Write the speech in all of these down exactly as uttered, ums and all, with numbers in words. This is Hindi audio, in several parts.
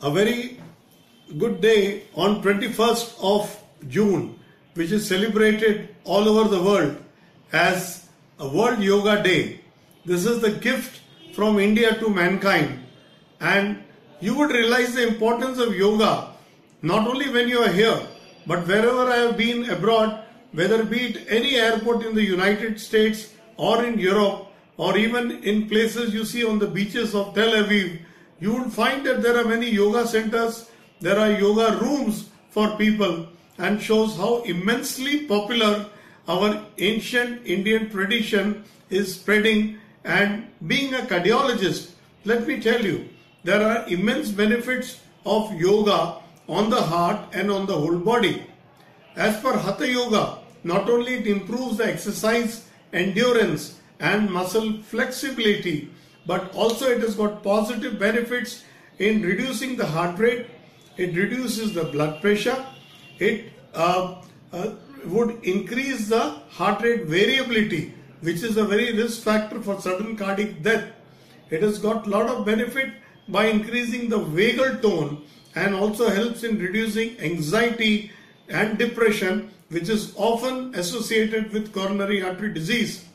a very good day on twenty-first of June, which is celebrated all over the world as a World Yoga Day. This is the gift from India to mankind, and you would realize the importance of yoga not only when you are here, but wherever I have been abroad, whether be it any airport in the United States or in Europe, or even in places you see on the beaches of Tel Aviv, you will find that there are many yoga centers, there are yoga rooms for people, and shows how immensely popular our ancient Indian tradition is spreading. And being a cardiologist, let me tell you, there are immense benefits of yoga on the heart and on the whole body. As per Hatha Yoga, not only it improves the exercise endurance and muscle flexibility, but also it has got positive benefits in reducing the heart rate, it reduces the blood pressure, it uh, uh, would increase the heart rate variability, which is a very risk factor for sudden cardiac death. It has got a lot of benefit by increasing the vagal tone and also helps in reducing anxiety and depression, which is often associated with coronary artery disease.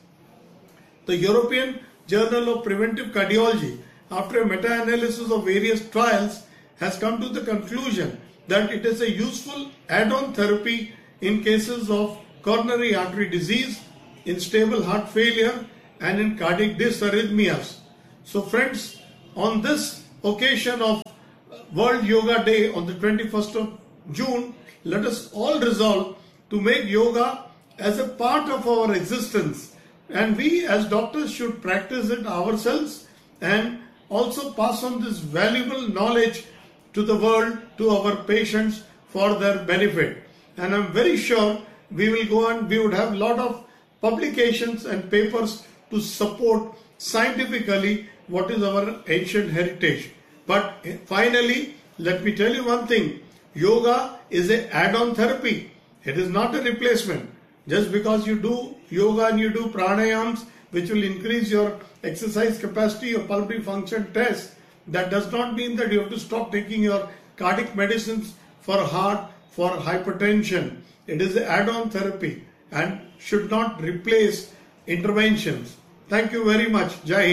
The European Journal of Preventive Cardiology, after a meta-analysis of various trials, has come to the conclusion that it is a useful add-on therapy in cases of coronary artery disease, in stable heart failure, and in cardiac dysarrhythmias. So friends, on this occasion of World Yoga Day on the twenty-first of June, let us all resolve to make yoga as a part of our existence, and we as doctors should practice it ourselves and also pass on this valuable knowledge to the world, to our patients, for their benefit. And I'm very sure we will go on, we would have a lot of publications and papers to support scientifically what is our ancient heritage. But finally, let me tell you one thing, yoga is an add-on therapy. It is not a replacement. Just because you do yoga and you do pranayams, which will increase your exercise capacity, your pulmonary function test, that does not mean that you have to stop taking your cardiac medicines for heart, for hypertension. It is an add-on therapy and should not replace interventions. Thank you very much. Jai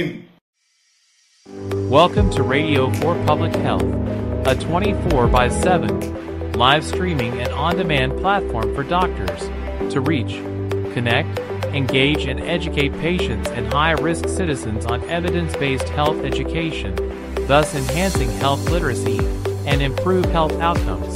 Hind. Welcome to Radio for Public Health, a twenty-four by seven live streaming and on-demand platform for doctors to reach, connect, engage, and educate patients and high-risk citizens on evidence-based health education, thus enhancing health literacy and improve health outcomes.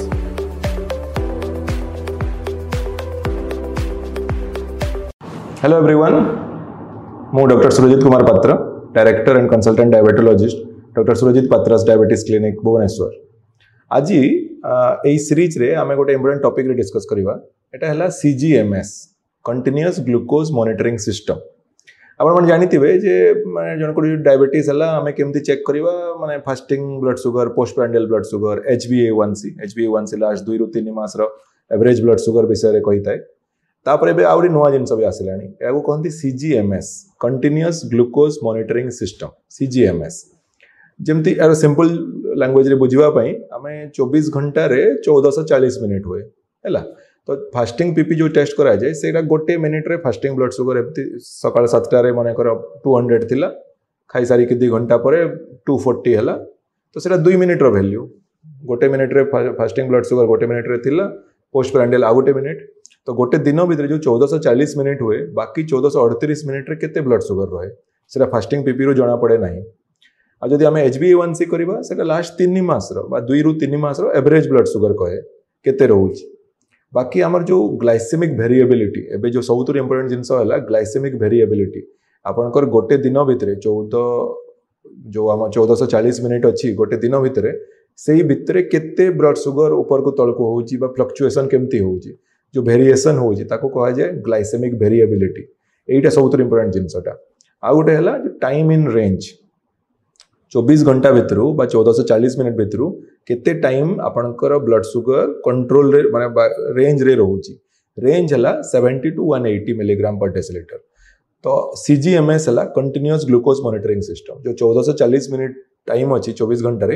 Hello everyone, ମୁଁ Doctor Surajit Kumar Patra, Director and Consultant Diabetologist, Doctor Surajit Patra's Diabetes Clinic, Bhubaneswar. आज এই सीरीज रे आमे गोटे इम्पोर्टेंट टॉपिक रे डिस्कस करिवा एटा हला C G M S continuous glucose monitoring system. आपण मन जानिथिबे जे माने जन को डायबिटीज हला आमे केमति चेक करिवा माने fasting blood sugar, post prandial blood sugar, H b A one C H b A one C last दो रु तीन मास रो एवरेज ब्लड शुगर विषय रे कहिताय. तापरे बे आउरी नवा जिंस भी आसिलानी एगो कहंती C G M S continuous glucose monitoring system C G M S. जेमति आरो सिंपल लैंग्वेज रे बुझिबा पई आमे चौबीस घंटा रे चौदह सौ चालीस मिनिट हुए हैला. तो फास्टिंग पीपी जो टेस्ट करा जाए सेटा गोटे मिनिट रे फास्टिंग ब्लड शुगर एमती सकाळ सात रे माने कर दो सौ थिला, खाई सारी कि दो घंटा परे दो सौ चालीस हैला. तो सेटा दो मिनिट रो वैल्यू, गोटे मिनिट रे फास्टिंग ब्लड शुगर गोटे मिनिट रे थिला, पोस्ट प्रांडियल आ गोटे मिनिट. तो गोटे दिन भीतर जो चौदह सौ चालीस मिनिट हुए, बाकी चौदह सौ अड़तीस मिनिट रे केते ब्लड शुगर रहे सेटा फास्टिंग पीपी रो जणा पड़े नाही. आ जदि आमे H b A one C करबा सेटा लास्ट तीन मास रो बा दो रु तीन मास रो एवरेज ब्लड शुगर कहे केते रहउची. बाकी आमर जो ग्लाइसेमिक वेरिएबिलिटी एबे जो सबुतु इंपोर्टेंट जिंस हला ग्लाइसेमिक वेरिएबिलिटी आपनकर गोटे दिन भीतर चौदह जो आम चौदह सौ चालीस मिनिट अच्छी गोटे दिन भीतर से भितर केते ब्लड शुगर ऊपर को तल को होउची बा फ्लक्चुएशन केमती होउची, जो वेरिएशन होउची ताको कहा जाए ग्लाइसेमिक वेरिएबिलिटी. एटा सबुतु इंपोर्टेंट जिंसटा. आ गोटे हला टाइम इन रेंज, चौबीस घंटा भीतर बा चौदह सौ चालीस मिनिट भीतर केते टाइम आपनकर ब्लड शुगर कंट्रोल रे माने रेंज रे रहउची. रेंज हला सत्तर टू एक सौ अस्सी मिलीग्राम पर डेसिलीटर. तो C G M S हला कंटीन्यूअस ग्लूकोज मॉनिटरिंग सिस्टम, जो चौदह सौ चालीस मिनिट टाइम अच्छी चौबीस घंटा रे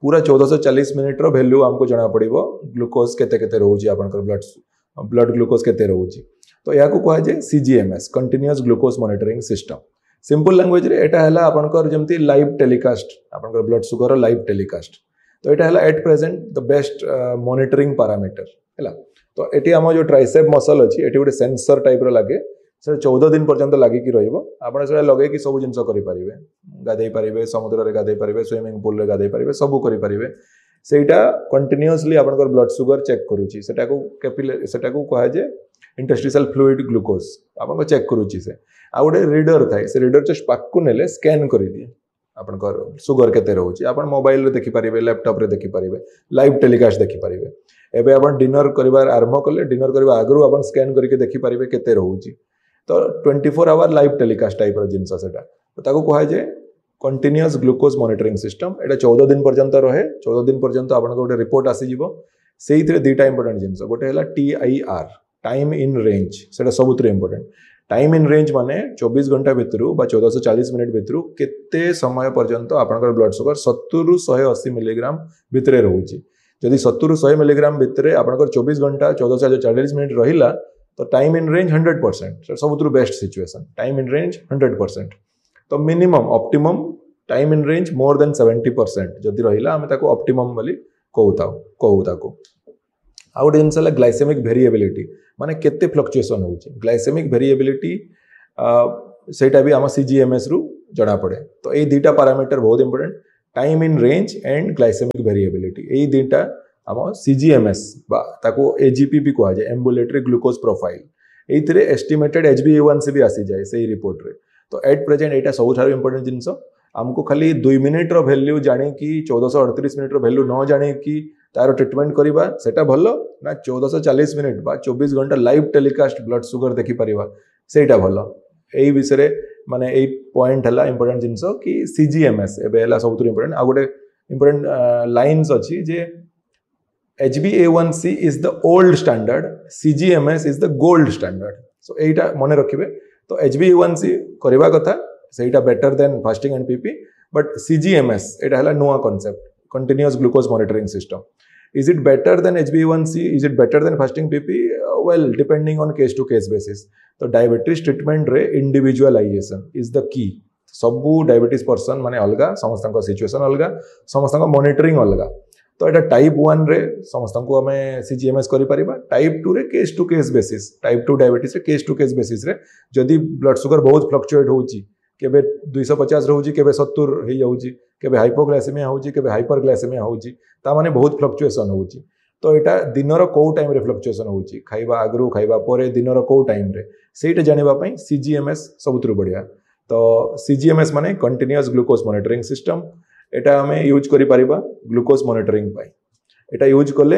पूरा चौदह चालीस मिनिट रो वैल्यू हमको जना पड़िबो ग्लूकोज केते केते रहउची आपनकर ब्लड ब्लड ग्लूकोज केते रहउची तो या को कहा जे सीजीएमएस continuous glucose monitoring system simple language रे एटा हला आपनकर जेमती लाइव टेलीकास्ट आपनकर ब्लड शुगर लाइव टेलीकास्ट तो एटा हला at present the best monitoring parameter हला तो एटी हम जो ट्राइसेप मसल अछि एटी गोटे सेंसर टाइप रो लागे से चौदह दिन पर्यंत लागी कि रहिबो आपण से लगे कि सब जिंस करि परिबे गाधै परिबे समुद्र रे गाधै परिबे स्विमिंग पूल रे गाधै परिबे सब करि परिबे सेटा कंटीन्यूअसली आपनकर ब्लड शुगर चेक करूची सेटा को कैपिलरी सेटा को कहा जे इंटरस्टिशियल फ्लूइड ग्लूकोज आपन को चेक करूची से आ गोटे रीडर थाए से रीडर जस्ट पाक को नेले स्कैन करि दिए आपनकर शुगर केते रहउची आपन मोबाइल रे देखि परिबे लैपटॉप रे देखि परिबे लाइव टेलीकास्ट देखि परिबे एबे आपन डिनर करिवार आरंभ करले डिनर करबा आगरु आपन स्कैन करके देखि परिबे केते रहउची तो चौबीस आवर लाइव टेलीकास्ट टाइप रो जिंस सेटा तो ताको कहा जे कंटीन्यूअस ग्लूकोज मॉनिटरिंग सिस्टम एटा चौदह दिन पर्यंत रहे चौदह दिन पर्यंत आपन को रिपोर्ट आसी जीवो सेही थरे दुईटा इंपोर्टेंट जिंस गोटे हला टीआईआर टाइम इन रेंज सेटा सबुतरे इंपोर्टेंट टाइम इन रेंज माने चौबीस घंटा भितरु बा चौदह चालीस मिनिट भितरु केते समय पर्यंत आपन ब्लड शुगर सत्तर रु एक सौ अस्सी मिलीग्राम भितरे रहउची जदि सत्तर रु सौ मिलीग्राम भितरे आपन चौबीस घंटा चौदह चालीस मिनिट रहिला तो time in range hundred percent सबुतरु best situation time in range hundred percent तो minimum optimum time in range more than seventy percent जदि रहिला हमें ताको ऑप्टिमम बोली कहूता कहू ताको आ गोटे जिनस ग्लाइसेमिक वेरिएबिलिटी माने केते फ्लक्चुएशन होउची ग्लाइसेमिक वेरिएबिलिटी सेटा भी आम सीजीएमएस रु जना पड़े तो ये दुईटा पैरामीटर बहुत important time in range and glycaemic variability ये दुईटा आम सीजीएमएस बा ताको एजीपी भी कहा जाए एम्बुलेटरी ग्लूकोज प्रोफाइल एइथिरे एस्टिमेटेड एचबीएवन भी आसी जाए सही रिपोर्ट रे तो एट प्रेजेंट एटा सबुठारु इंपोर्टेंट जिनस आमको खाली दुई मिनिट रो वैल्यू जाने कि चौदह अड़तीस मिनिट रो वैल्यू न जाने कि तार ट्रीटमेंट करवा सेटा भलो ना चौदह चालीस मिनिट बा चौबीस घंटा लाइव टेलीकास्ट ब्लड शुगर देखि परिवा सेटा भलो एई विषय माने एई पॉइंट हला इंपोर्टेंट जिनस कि सीजीएमएस एबे हला सबुठारु इंपोर्टेंट आ गोटे इंपोर्टेंट लाइन्स अछि जे H b A one C is the old standard, C G M S is the gold standard. So एटा मने रखिबे तो H b A one C करबा कथा सेटा better than fasting and PP but C G M S एटा हला नुवा concept continuous glucose monitoring system is it better than H b A one C is it better than fasting P P uh, well depending on case to case basis तो डायबिटीज ट्रीटमेंट रे इंडिविजुअलाइजेशन इज द की सबु डायबिटीज पर्सन माने अलगा समस्त सिचुएशन अलगा समस्त मॉनिटरिंग अलगा तो एटा टाइप वन रे समस्त को हमें सीजीएमएस करि परिबा टाइप टू रे case to case basis type two diabetes रे केस टू केस बेसिस रे जदि ब्लड शुगर बहुत फ्लक्चुएट होउची केबे दो सौ पचास रहउची केबे सत्तर हे जाउची केबे हाइपोग्लाइसेमिया होउची केबे हाइपरग्लाइसेमिया होउची ता माने बहुत फ्लक्चुएशन होउची तो एटा दिनर को टाइम रे फ्लक्चुएशन होउची खाइबा आगरु खाइबा परे दिनर को टाइम रे सेटा जानिबा पई सीजीएमएस सबुतरु बढ़िया तो सीजीएमएस माने कंटीन्यूअस ग्लूकोज मॉनिटरिंग सिस्टम एटा हमें यूज करि परिबा ग्लूकोज मॉनिटरिंग पाई एटा यूज कले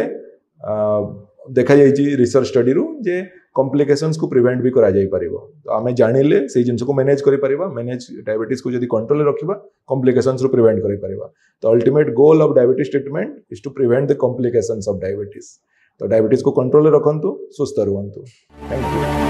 देखा जाइछि रिसर्च स्टडी रु जे कॉम्प्लिकेशंस को प्रिवेंट भी करा जाई परिबो तो हमें जानिले से जिंस को मैनेज करि परिबा मैनेज डायबिटीज को जदी कंट्रोल रे रखिबा कॉम्प्लिकेशंस रु प्रिवेंट करि परिबा तो ultimate goal of diabetes treatment is to prevent the complications of diabetes तो डायबिटीज को कंट्रोल रे रखंतु सुस्थ रहंतु thank you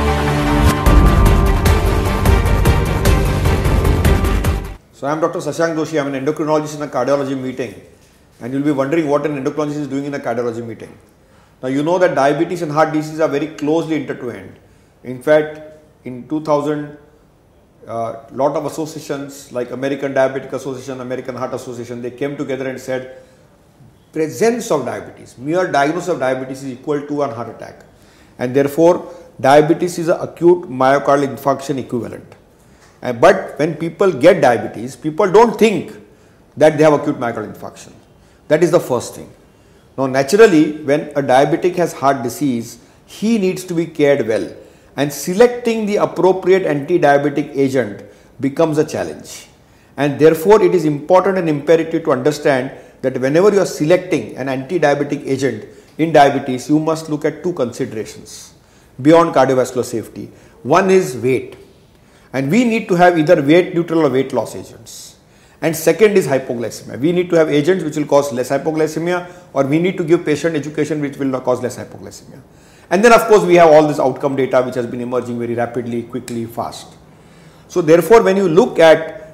So I am Doctor Shashank Doshi, I am an endocrinologist in a cardiology meeting, and you will be wondering what an endocrinologist is doing in a cardiology meeting. Now you know that diabetes and heart disease are very closely intertwined. In fact, in two thousand, a uh, lot of associations like American Diabetic Association, American Heart Association, they came together and said presence of diabetes, mere diagnosis of diabetes is equal to a heart attack, and therefore diabetes is an acute myocardial infarction equivalent. Uh, but when people get diabetes, people don't think that they have acute myocardial infarction. That is the first thing. Now naturally, when a diabetic has heart disease, he needs to be cared well, and selecting the appropriate anti-diabetic agent becomes a challenge. And therefore, it is important and imperative to understand that whenever you are selecting an anti-diabetic agent in diabetes, you must look at two considerations beyond cardiovascular safety. One is weight. And we need to have either weight neutral or weight loss agents. And second is hypoglycemia. We need to have agents which will cause less hypoglycemia, or we need to give patient education which will not cause less hypoglycemia. And then of course we have all this outcome data which has been emerging very rapidly, quickly, fast. So therefore when you look at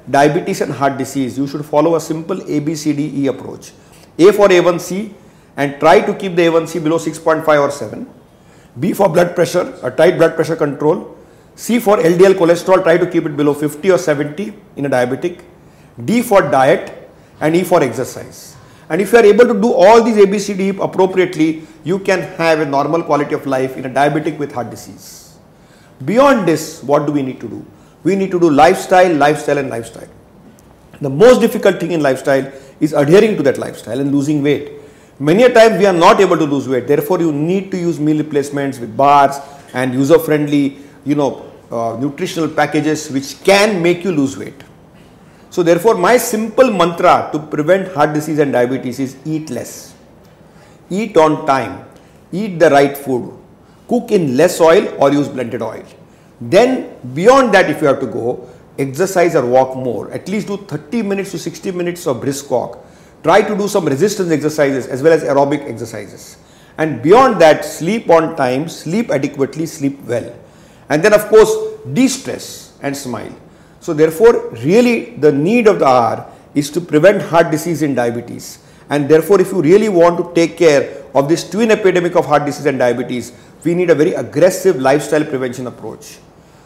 diabetes and heart disease, you should follow a simple A B C D E approach. A for A one C, and try to keep the A one C below six point five or seven. B for blood pressure, a tight blood pressure control. C for L D L cholesterol, try to keep it below fifty or seventy in a diabetic. D for diet, and E for exercise. And if you are able to do all these A B C D appropriately, you can have a normal quality of life in a diabetic with heart disease. Beyond this, what do we need to do? We need to do lifestyle, lifestyle and lifestyle. The most difficult thing in lifestyle is adhering to that lifestyle and losing weight. Many a time we are not able to lose weight. Therefore, you need to use meal replacements with bars and user-friendly, you know, uh, nutritional packages which can make you lose weight. So therefore, my simple mantra to prevent heart disease and diabetes is eat less. Eat on time. Eat the right food. Cook in less oil or use blended oil. Then beyond that, if you have to go, exercise or walk more. At least do thirty minutes to sixty minutes of brisk walk. Try to do some resistance exercises as well as aerobic exercises. And beyond that, sleep on time, sleep adequately, sleep well. And then of course, de-stress and smile. So therefore, really the need of the hour is to prevent heart disease and diabetes. And therefore, if you really want to take care of this twin epidemic of heart disease and diabetes, we need a very aggressive lifestyle prevention approach.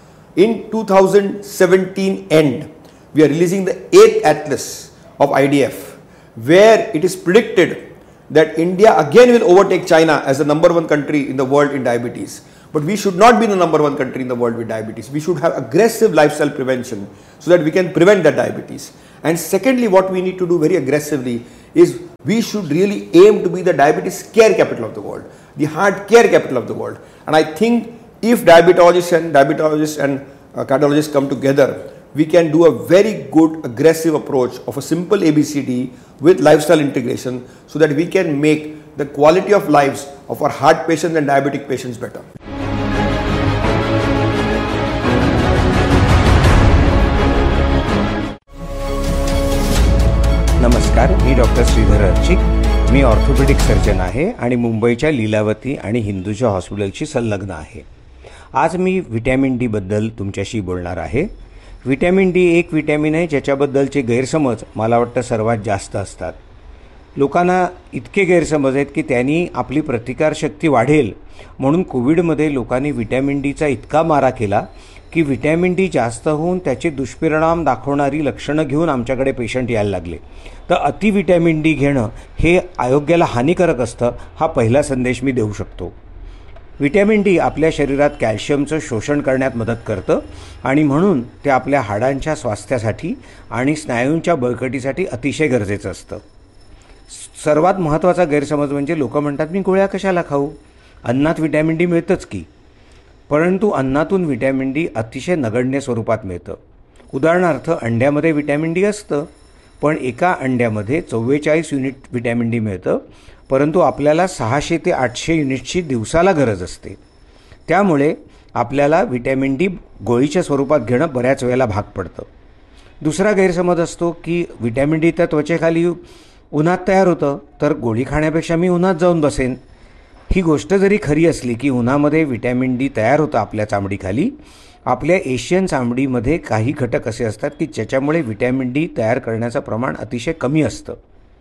In two thousand seventeen end, we are releasing the eighth atlas of I D F, where it is predicted that India again will overtake China as the number one country in the world in diabetes. But we should not be the number one country in the world with diabetes. We should have aggressive lifestyle prevention so that we can prevent that diabetes. And secondly, what we need to do very aggressively is we should really aim to be the diabetes care capital of the world, the heart care capital of the world. And I think if diabetologists and diabetologists and uh, cardiologists come together, we can do a very good aggressive approach of a simple A B C D with lifestyle integration so that we can make the quality of lives of our heart patients and diabetic patients better. नमस्कार, मी डॉक्टर श्रीधर अर्चिक. मी ऑर्थोपेडिक सर्जन आहे आणि मुंबईच्या लीलावती आणि हिंदूजा हॉस्पिटलशी संलग्न आहे. आज मी व्हिटॅमिन डी बद्दल तुमच्याशी बोलणार आहे. व्हिटॅमिन डी एक व्हिटॅमिन आहे ज्याच्याबद्दलचे गैरसमज मला वाटतं सर्वात जास्त असतात. लोकांना इतके गैरसमज आहेत की त्यांनी आपली प्रतिकारशक्ती वाढेल म्हणून कोविडमध्ये लोकांनी व्हिटॅमिन डीचा इतका मारा केला की व्हिटॅमिन डी जास्त होऊन त्याचे दुष्परिणाम दाखवणारी लक्षणं घेऊन आमच्याकडे पेशंट यायला लागले. तर अति व्हिटॅमिन डी घेणं हे आरोग्याला हानिकारक असतं, हा पहिला संदेश मी देऊ शकतो. व्हिटॅमिन डी आपल्या शरीरात कॅल्शियमचं शोषण करण्यात मदत करतं आणि म्हणून ते आपल्या हाडांच्या स्वास्थ्यासाठी आणि स्नायूंच्या बळकटीसाठी अतिशय गरजेचं असतं. सर्वात महत्त्वाचा गैरसमज म्हणजे लोक म्हणतात मी गोळ्या कशाला खाऊ, अन्नात व्हिटॅमिन डी मिळतंच की. परंतु अन्नातून व्हिटॅमिन डी अतिशय नगण्य स्वरूपात मिळतं. उदाहरणार्थ अंड्यामध्ये व्हिटॅमिन डी असतं, पण एका अंड्यामध्ये चव्वेचाळीस युनिट व्हिटॅमिन डी मिळतं, परंतु आपल्याला सहाशे ते आठशे युनिट्सची दिवसाला गरज असते. त्यामुळे आपल्याला व्हिटॅमिन डी गोळीच्या स्वरूपात घेणं बऱ्याच वेळेला भाग पडतं. दुसरा गैरसमज असतो की व्हिटॅमिन डी त्या त्वचेखाली उन्हात तयार होतं, तर गोळी खाण्यापेक्षा मी उन्हात जाऊन बसेन. ही गोष्ट जरी खरी असली की उन्हामध्ये व्हिटॅमिन डी तयार होतं आपल्या चामडीखाली, आपल्या एशियन चामडीमध्ये काही घटक असे असतात की ज्याच्यामुळे व्हिटॅमिन डी तयार करण्याचं प्रमाण अतिशय कमी असतं.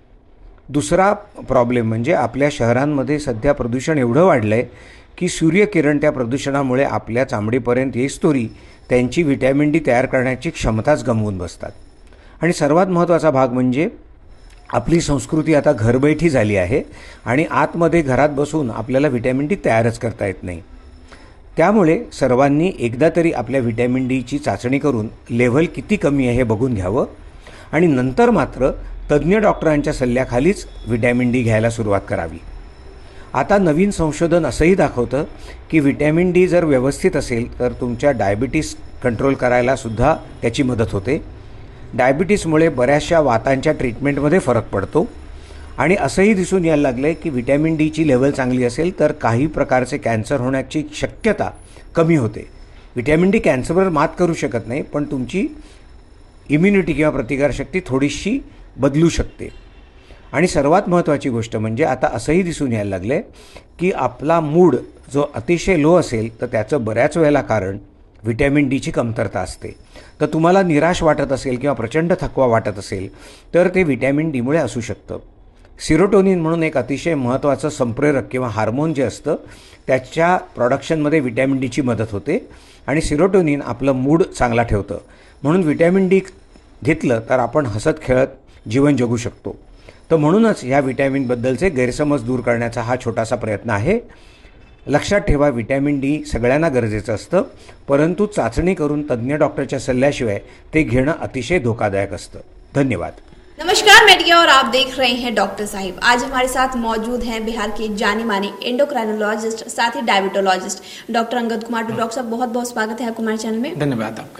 दुसरा प्रॉब्लेम म्हणजे आपल्या शहरांमध्ये सध्या प्रदूषण एवढं वाढलं आहे की सूर्यकिरण त्या प्रदूषणामुळे आपल्या चामडीपर्यंत येईस्तोरी त्यांची व्हिटॅमिन डी तयार करण्याची क्षमताच गमावून बसतात. आणि सर्वात महत्त्वाचा भाग म्हणजे आपली संस्कृती आता घरबैठी झाली आहे आणि आतमध्ये घरात बसून आपल्याला व्हिटॅमिन डी तयारच करता येत नाही. त्यामुळे सर्वांनी एकदा तरी आपल्या व्हिटॅमिन डीची चाचणी करून लेव्हल किती कमी आहे हे बघून घ्यावं आणि नंतर मात्र तज्ज्ञ डॉक्टरांच्या सल्ल्याखालीच व्हिटॅमिन डी घ्यायला सुरुवात करावी. आता नवीन संशोधन असंही दाखवतं की व्हिटॅमिन डी जर व्यवस्थित असेल तर तुमच्या डायबिटीस कंट्रोल करायलासुद्धा त्याची मदत होते. डायबिटीसमुळे बऱ्याचशा वातांच्या ट्रीटमेंटमध्ये फरक पडतो आणि असंही दिसून यायला लागलं आहे की व्हिटॅमिन डीची लेवल चांगली असेल तर काही प्रकारचे कॅन्सर होण्याची शक्यता कमी होते. व्हिटॅमिन डी कॅन्सरवर मात करू शकत नाही, पण तुमची इम्युनिटी किंवा प्रतिकारशक्ती थोडीशी बदलू शकते. आणि सर्वात महत्त्वाची गोष्ट म्हणजे आता असंही दिसून यायला लागलं आहे की आपला मूड जो अतिशय लो असेल तर त्याचं बऱ्याच वेळेला कारण व्हिटॅमिन डीची कमतरता असते. तर तुम्हाला निराश वाटत असेल किंवा प्रचंड थकवा वाटत असेल तर ते व्हिटॅमिन डीमुळे असू शकतं. सिरोटोनिन म्हणून एक अतिशय महत्त्वाचं संप्रेरक किंवा हार्मोन जे असतं त्याच्या प्रोडक्शनमध्ये व्हिटॅमिन डीची मदत होते आणि सिरोटोनिन आपलं मूड चांगला ठेवतं. म्हणून व्हिटॅमिन डी घेतलं तर आपण हसत खेळत जीवन जगू शकतो. तर म्हणूनच ह्या व्हिटॅमिनबद्दलचे गैरसमज दूर करण्याचा हा छोटासा प्रयत्न आहे. लक्षात ठेवा, व्हिटॅमिन डी सगळ्यांना गरजेचं असतं, परंतु चाचणी करून तज्ज्ञ डॉक्टरच्या सल्ल्याशिवाय ते घेणं अतिशय धोकादायक असतं. धन्यवाद. नमस्कार, मैं टिया और आप देख रहे हैं डॉक्टर साहिब. आज हमारे साथ मौजूद हैं बिहार के जाने माने एंडोक्राइनोलॉजिस्ट, साथ ही diabetologist doctor Angad Kumar. Doctor साहब, बहुत बहुत स्वागत है आपको हमारे चैनल में. धन्यवाद आपका.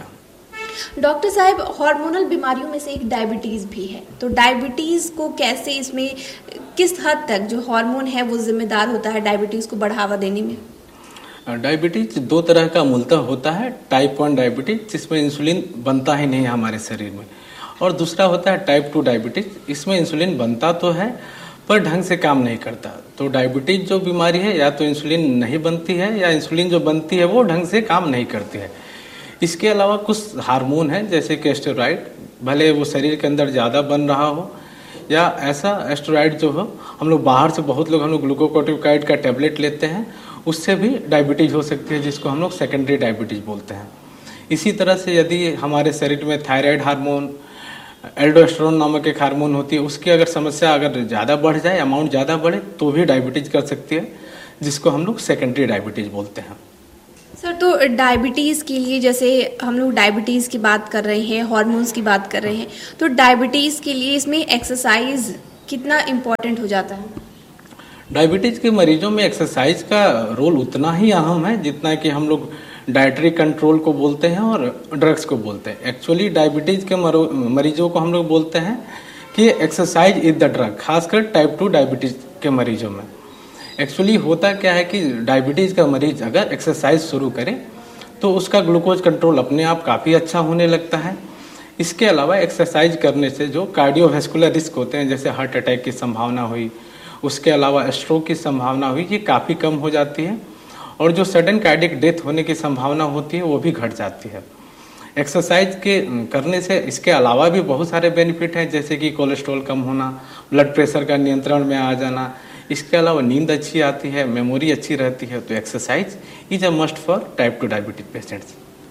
डॉक्टर साहब, हार्मोनल बीमारियों में से एक डायबिटीज भी है, तो डायबिटीज को कैसे, इसमें किस हद तक जो हार्मोन है वो जिम्मेदार होता है डायबिटीज को बढ़ावा देने में? डायबिटीज दो तरह का मूलतः होता है. टाइप वन डायबिटीज जिसमें इंसुलिन बनता ही नहीं है हमारे शरीर में, और दूसरा होता है टाइप टू डायबिटीज. इसमें इंसुलिन बनता तो है पर ढंग से काम नहीं करता. तो डायबिटीज जो बीमारी है, या तो इंसुलिन नहीं बनती है या इंसुलिन जो बनती है वो ढंग से काम नहीं करती है. इसके अलावा कुछ हार्मोन हैं जैसे कि एस्टेरॉइड, भले वो शरीर के अंदर ज़्यादा बन रहा हो या ऐसा एस्टेरॉइड जो हो, हम लोग बाहर से बहुत लोग हम लोग ग्लूकोकोर्टिकोइड का टैबलेट लेते हैं, उससे भी डायबिटीज़ हो सकती है, जिसको हम लोग सेकेंडरी डायबिटीज़ बोलते हैं. इसी तरह से यदि हमारे शरीर में थायराइड हार्मोन, एल्डोस्टेरोन नामक एक हार्मोन होती है, उसकी अगर समस्या अगर ज़्यादा बढ़ जाए, अमाउंट ज़्यादा बढ़े, तो भी डायबिटीज़ कर सकती है, जिसको हम लोग सेकेंडरी डायबिटीज़ बोलते हैं. सर, तो डायबिटीज़ के लिए, जैसे हम लोग डायबिटीज़ की बात कर रहे हैं, हार्मोन्स की बात कर रहे हैं, तो डायबिटीज़ के लिए इसमें एक्सरसाइज कितना इम्पोर्टेंट हो जाता है? डायबिटीज़ के मरीजों में एक्सरसाइज का रोल उतना ही अहम है जितना कि हम लोग डाइटरी कंट्रोल को बोलते हैं और ड्रग्स को बोलते हैं. एक्चुअली डायबिटीज़ के मरीजों को हम लोग बोलते हैं कि एक्सरसाइज इज द ड्रग, खासकर टाइप टू डायबिटीज़ के मरीजों में. एक्चुअली होता क्या है कि डायबिटीज़ का मरीज अगर एक्सरसाइज शुरू करे तो उसका ग्लूकोज कंट्रोल अपने आप काफ़ी अच्छा होने लगता है. इसके अलावा एक्सरसाइज करने से जो कार्डियोवैस्कुलर रिस्क होते हैं, जैसे हार्ट अटैक की संभावना हुई, उसके अलावा स्ट्रोक की संभावना हुई, ये काफ़ी कम हो जाती है, और जो सडन कार्डियक डेथ होने की संभावना होती है वो भी घट जाती है. एक्सरसाइज के करने से इसके अलावा भी बहुत सारे बेनिफिट हैं, जैसे कि कोलेस्ट्रॉल कम होना, ब्लड प्रेशर का नियंत्रण में आ जाना. इसके अलावा नींद अच्छी आती है, मेमोरी अच्छी रहती है. तो exercise is a must for type two diabetes patients.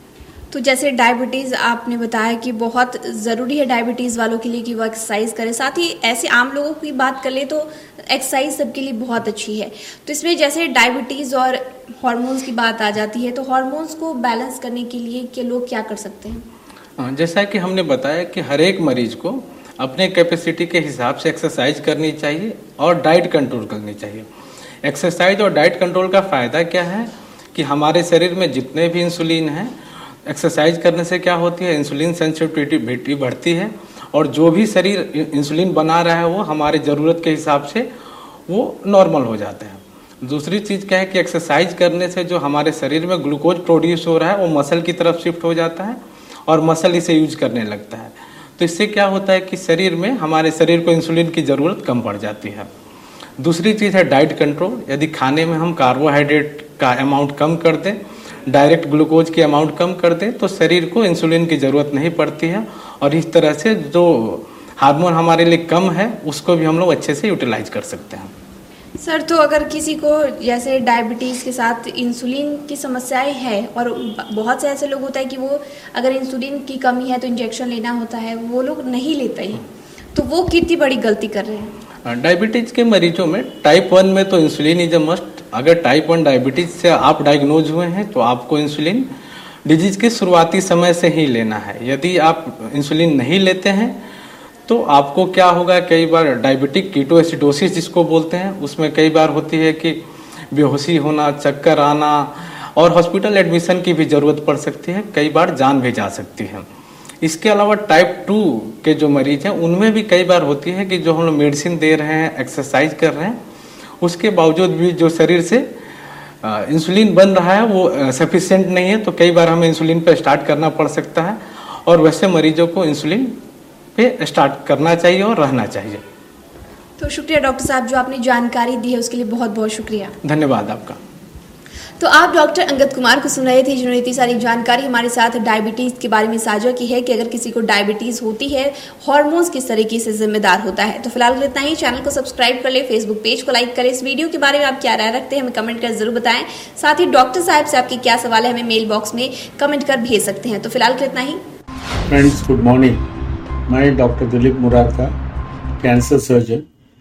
तो जैसे डायबिटीज़ आपने बताया कि बहुत ज़रूरी है डायबिटीज़ वालों के लिए कि वो एक्सरसाइज करें, साथ ही ऐसे आम लोगों की बात कर ले तो एक्सरसाइज सबके लिए बहुत अच्छी है. तो इसमें जैसे डायबिटीज़ और हार्मोन्स की बात आ जाती है, तो हार्मोन्स को बैलेंस करने के लिए के लोग क्या कर सकते हैं? जैसा कि हमने बताया कि हर एक मरीज को अपने कैपेसिटी के हिसाब से एक्सरसाइज करनी चाहिए और डाइट कंट्रोल करनी चाहिए. एक्सरसाइज और डाइट कंट्रोल का फ़ायदा क्या है कि हमारे शरीर में जितने भी इंसुलिन हैं, एक्सरसाइज करने से क्या होती है, इंसुलिन सेंसिटिविटी बढ़ती है, और जो भी शरीर इंसुलिन बना रहा है वो हमारे ज़रूरत के हिसाब से वो नॉर्मल हो जाता है. दूसरी चीज़ क्या है कि एक्सरसाइज करने से जो हमारे शरीर में ग्लूकोज प्रोड्यूस हो रहा है वो मसल की तरफ शिफ्ट हो जाता है और मसल इसे यूज करने लगता है. तो इससे क्या होता है कि शरीर में हमारे शरीर को इंसुलिन की ज़रूरत कम पड़ जाती है. दूसरी चीज़ है डाइट कंट्रोल. यदि खाने में हम कार्बोहाइड्रेट का अमाउंट कम कर दें, डायरेक्ट ग्लूकोज की अमाउंट कम कर दें, तो शरीर को इंसुलिन की ज़रूरत नहीं पड़ती है, और इस तरह से जो हार्मोन हमारे लिए कम है उसको भी हम लोग अच्छे से यूटिलाइज कर सकते हैं. सर, तो अगर किसी को जैसे डायबिटीज़ के साथ इंसुलिन की समस्याएं हैं, और बहुत से ऐसे लोग होता है कि वो अगर इंसुलिन की कमी है तो इंजेक्शन लेना होता है, वो लोग नहीं लेते हैं, तो वो कितनी बड़ी गलती कर रहे हैं? डायबिटीज़ के मरीजों में टाइप वन में तो इंसुलिन इज अ मस्ट. अगर टाइप वन डायबिटीज़ से आप डायग्नोज हुए हैं तो आपको इंसुलिन डिजीज के शुरुआती समय से ही लेना है. यदि आप इंसुलिन नहीं लेते हैं तो आपको क्या होगा, कई बार डायबिटिक कीटोएसिडोसिस जिसको बोलते हैं, उसमें कई बार होती है कि बेहोशी होना, चक्कर आना, और हॉस्पिटल एडमिशन की भी ज़रूरत पड़ सकती है, कई बार जान भी जा सकती है. इसके अलावा टाइप टू के जो मरीज हैं उनमें भी कई बार होती है कि जो हम लोग मेडिसिन दे रहे हैं, एक्सरसाइज कर रहे हैं, उसके बावजूद भी जो शरीर से इंसुलिन बन रहा है वो सफिशिएंट नहीं है, तो कई बार हमें इंसुलिन पर स्टार्ट करना पड़ सकता है, और वैसे मरीजों को इंसुलिन पे स्टार्ट करना चाहिए और रहना चाहिए. तो शुक्रिया डॉक्टर साहब, जो आपने जानकारी दी है उसके लिए बहुत बहुत शुक्रिया. धन्यवाद आपका. तो आप डॉक्टर अंगद कुमार को सुन रहे थे, जिन्होंने इतनी सारी जानकारी हमारे साथ डायबिटीज़ के बारे में साझा की है कि अगर किसी को डायबिटीज़ होती है, हार्मोन्स किस तरीके से जिम्मेदार होता है। तो फिलहाल इतना ही। चैनल को सब्सक्राइब कर ले, फेसबुक पेज को लाइक करें। इस वीडियो के बारे में आप क्या राय रखते हैं हमें कमेंट कर जरूर बताएं। साथ ही डॉक्टर साहब से आपके क्या सवाल है हमें मेल बॉक्स में कमेंट कर भेज सकते हैं। तो फिलहाल इतना ही। Friends, good morning. मैं doctor Dilip Murarka, cancer surgeon.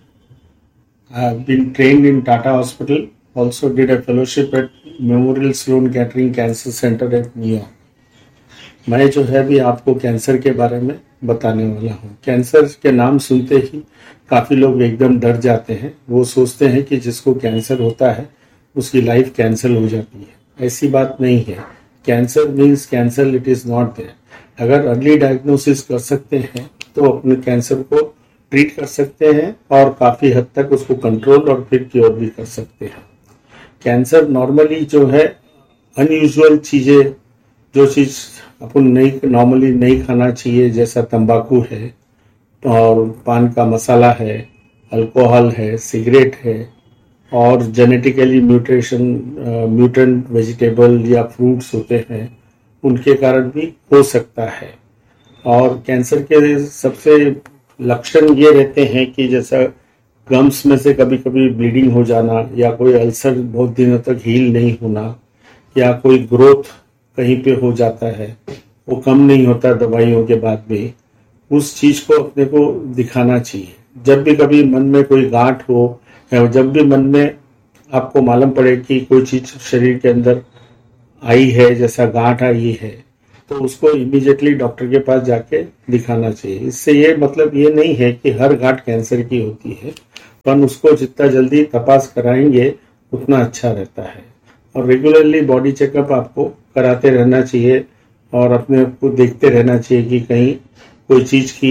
I have been trained in Tata Hospital. Also did a fellowship at Memorial Sloan Kettering Cancer Center at New York. मैं जो है भी आपको कैंसर के बारे में बताने वाला हूँ. कैंसर के नाम सुनते ही काफ़ी लोग एकदम डर जाते हैं. वो सोचते हैं कि जिसको कैंसर होता है उसकी लाइफ कैंसल हो जाती है. ऐसी बात नहीं है. Cancer means cancer, it is not there. अगर अर्ली डायग्नोसिस कर सकते हैं तो अपने कैंसर को ट्रीट कर सकते हैं और काफ़ी हद तक उसको कंट्रोल और फिर क्योर भी कर सकते हैं. कैंसर नॉर्मली जो है अनयूजुअल चीज़ें, जो चीज़ अपन नहीं नॉर्मली नहीं खाना चाहिए, जैसा तंबाकू है और पान का मसाला है, अल्कोहल है, सिगरेट है और जेनेटिकली म्यूटेशन म्यूटेंट वेजिटेबल या फ्रूट्स होते हैं, उनके कारण भी हो सकता है. और कैंसर के सबसे लक्षण ये रहते हैं कि जैसा गम्स में से कभी कभी ब्लीडिंग हो जाना, या कोई अल्सर बहुत दिनों तक हील नहीं होना, या कोई ग्रोथ कहीं पे हो जाता है, वो कम नहीं होता दवाइयों के बाद भी. उस चीज़ को अपने को दिखाना चाहिए. जब भी कभी मन में कोई गांठ हो, या जब भी मन में आपको मालूम पड़े कि कोई चीज़ शरीर के अंदर आई है, जैसा गांठ आई है, तो उसको इमीडिएटली डॉक्टर के पास जाके दिखाना चाहिए. इससे ये मतलब ये नहीं है कि हर गांठ कैंसर की होती है, पर उसको जितना जल्दी तपास कराएंगे उतना अच्छा रहता है. और रेगुलरली बॉडी चेकअप आपको कराते रहना चाहिए और अपने आप को देखते रहना चाहिए कि कहीं कोई चीज़ की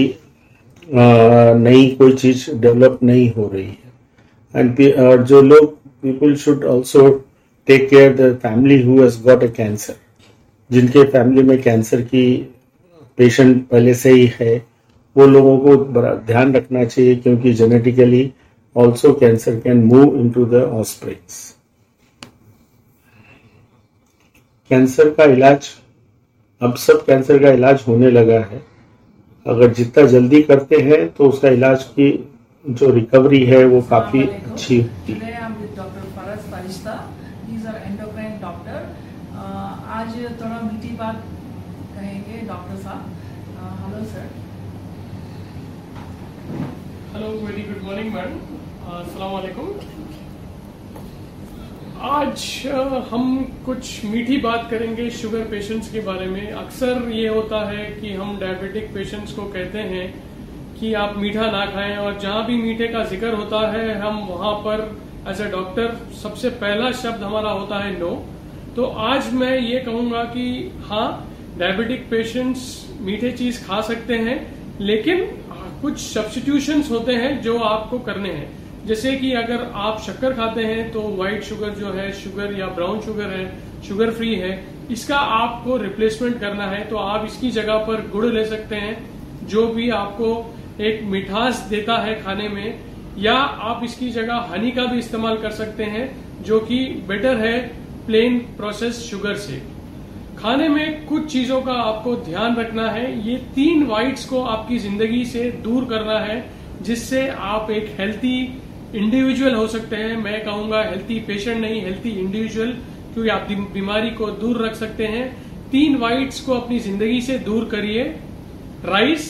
नई कोई चीज़ डेवलप नहीं हो रही है. एंड जो लोग, people should also take care the family who has got a cancer. जिनके फैमिली में कैंसर की पेशेंट पहले से ही है, वो लोगों को बड़ा ध्यान रखना चाहिए, क्योंकि genetically also cancer can move into the offsprings. Cancer का इलाज, अब सब कैंसर का इलाज होने लगा है. अगर जितना जल्दी करते हैं तो उसका इलाज की जो रिकवरी है वो काफ़ी अच्छी होती है. आज थोड़ा मीठी बात कहेंगे डॉक्टर साहब. Hello sir. Hello, very good morning madam. अस्सलाम वालेकुम. आज हम कुछ मीठी बात करेंगे शुगर पेशेंट्स के बारे में. अक्सर ये होता है कि हम डायबिटिक पेशेंट्स को कहते हैं कि आप मीठा ना खाएं, और जहां भी मीठे का जिक्र होता है हम वहां पर एज ए डॉक्टर सबसे पहला शब्द हमारा होता है नो. तो आज मैं ये कहूंगा कि हाँ, डायबिटिक पेशेंट्स मीठे चीज खा सकते हैं, लेकिन कुछ सब्स्टिट्यूशंस होते हैं जो आपको करने हैं. जैसे कि अगर आप शक्कर खाते हैं तो व्हाइट शुगर जो है, शुगर या ब्राउन शुगर है, शुगर फ्री है, इसका आपको रिप्लेसमेंट करना है. तो आप इसकी जगह पर गुड़ ले सकते हैं, जो भी आपको एक मिठास देता है खाने में, या आप इसकी जगह हनी का भी इस्तेमाल कर सकते हैं, जो कि बेटर है प्लेन प्रोसेस शुगर से. खाने में कुछ चीजों का आपको ध्यान रखना है. ये तीन व्हाइट्स को आपकी जिंदगी से दूर करना है, जिससे आप एक हेल्थी इंडिविजुअल हो सकते हैं. मैं कहूंगा हेल्थी पेशेंट नहीं, हेल्थी इंडिविजुअल, क्योंकि आप बीमारी को दूर रख सकते हैं. तीन व्हाइट्स को अपनी जिंदगी से दूर करिए. राइस,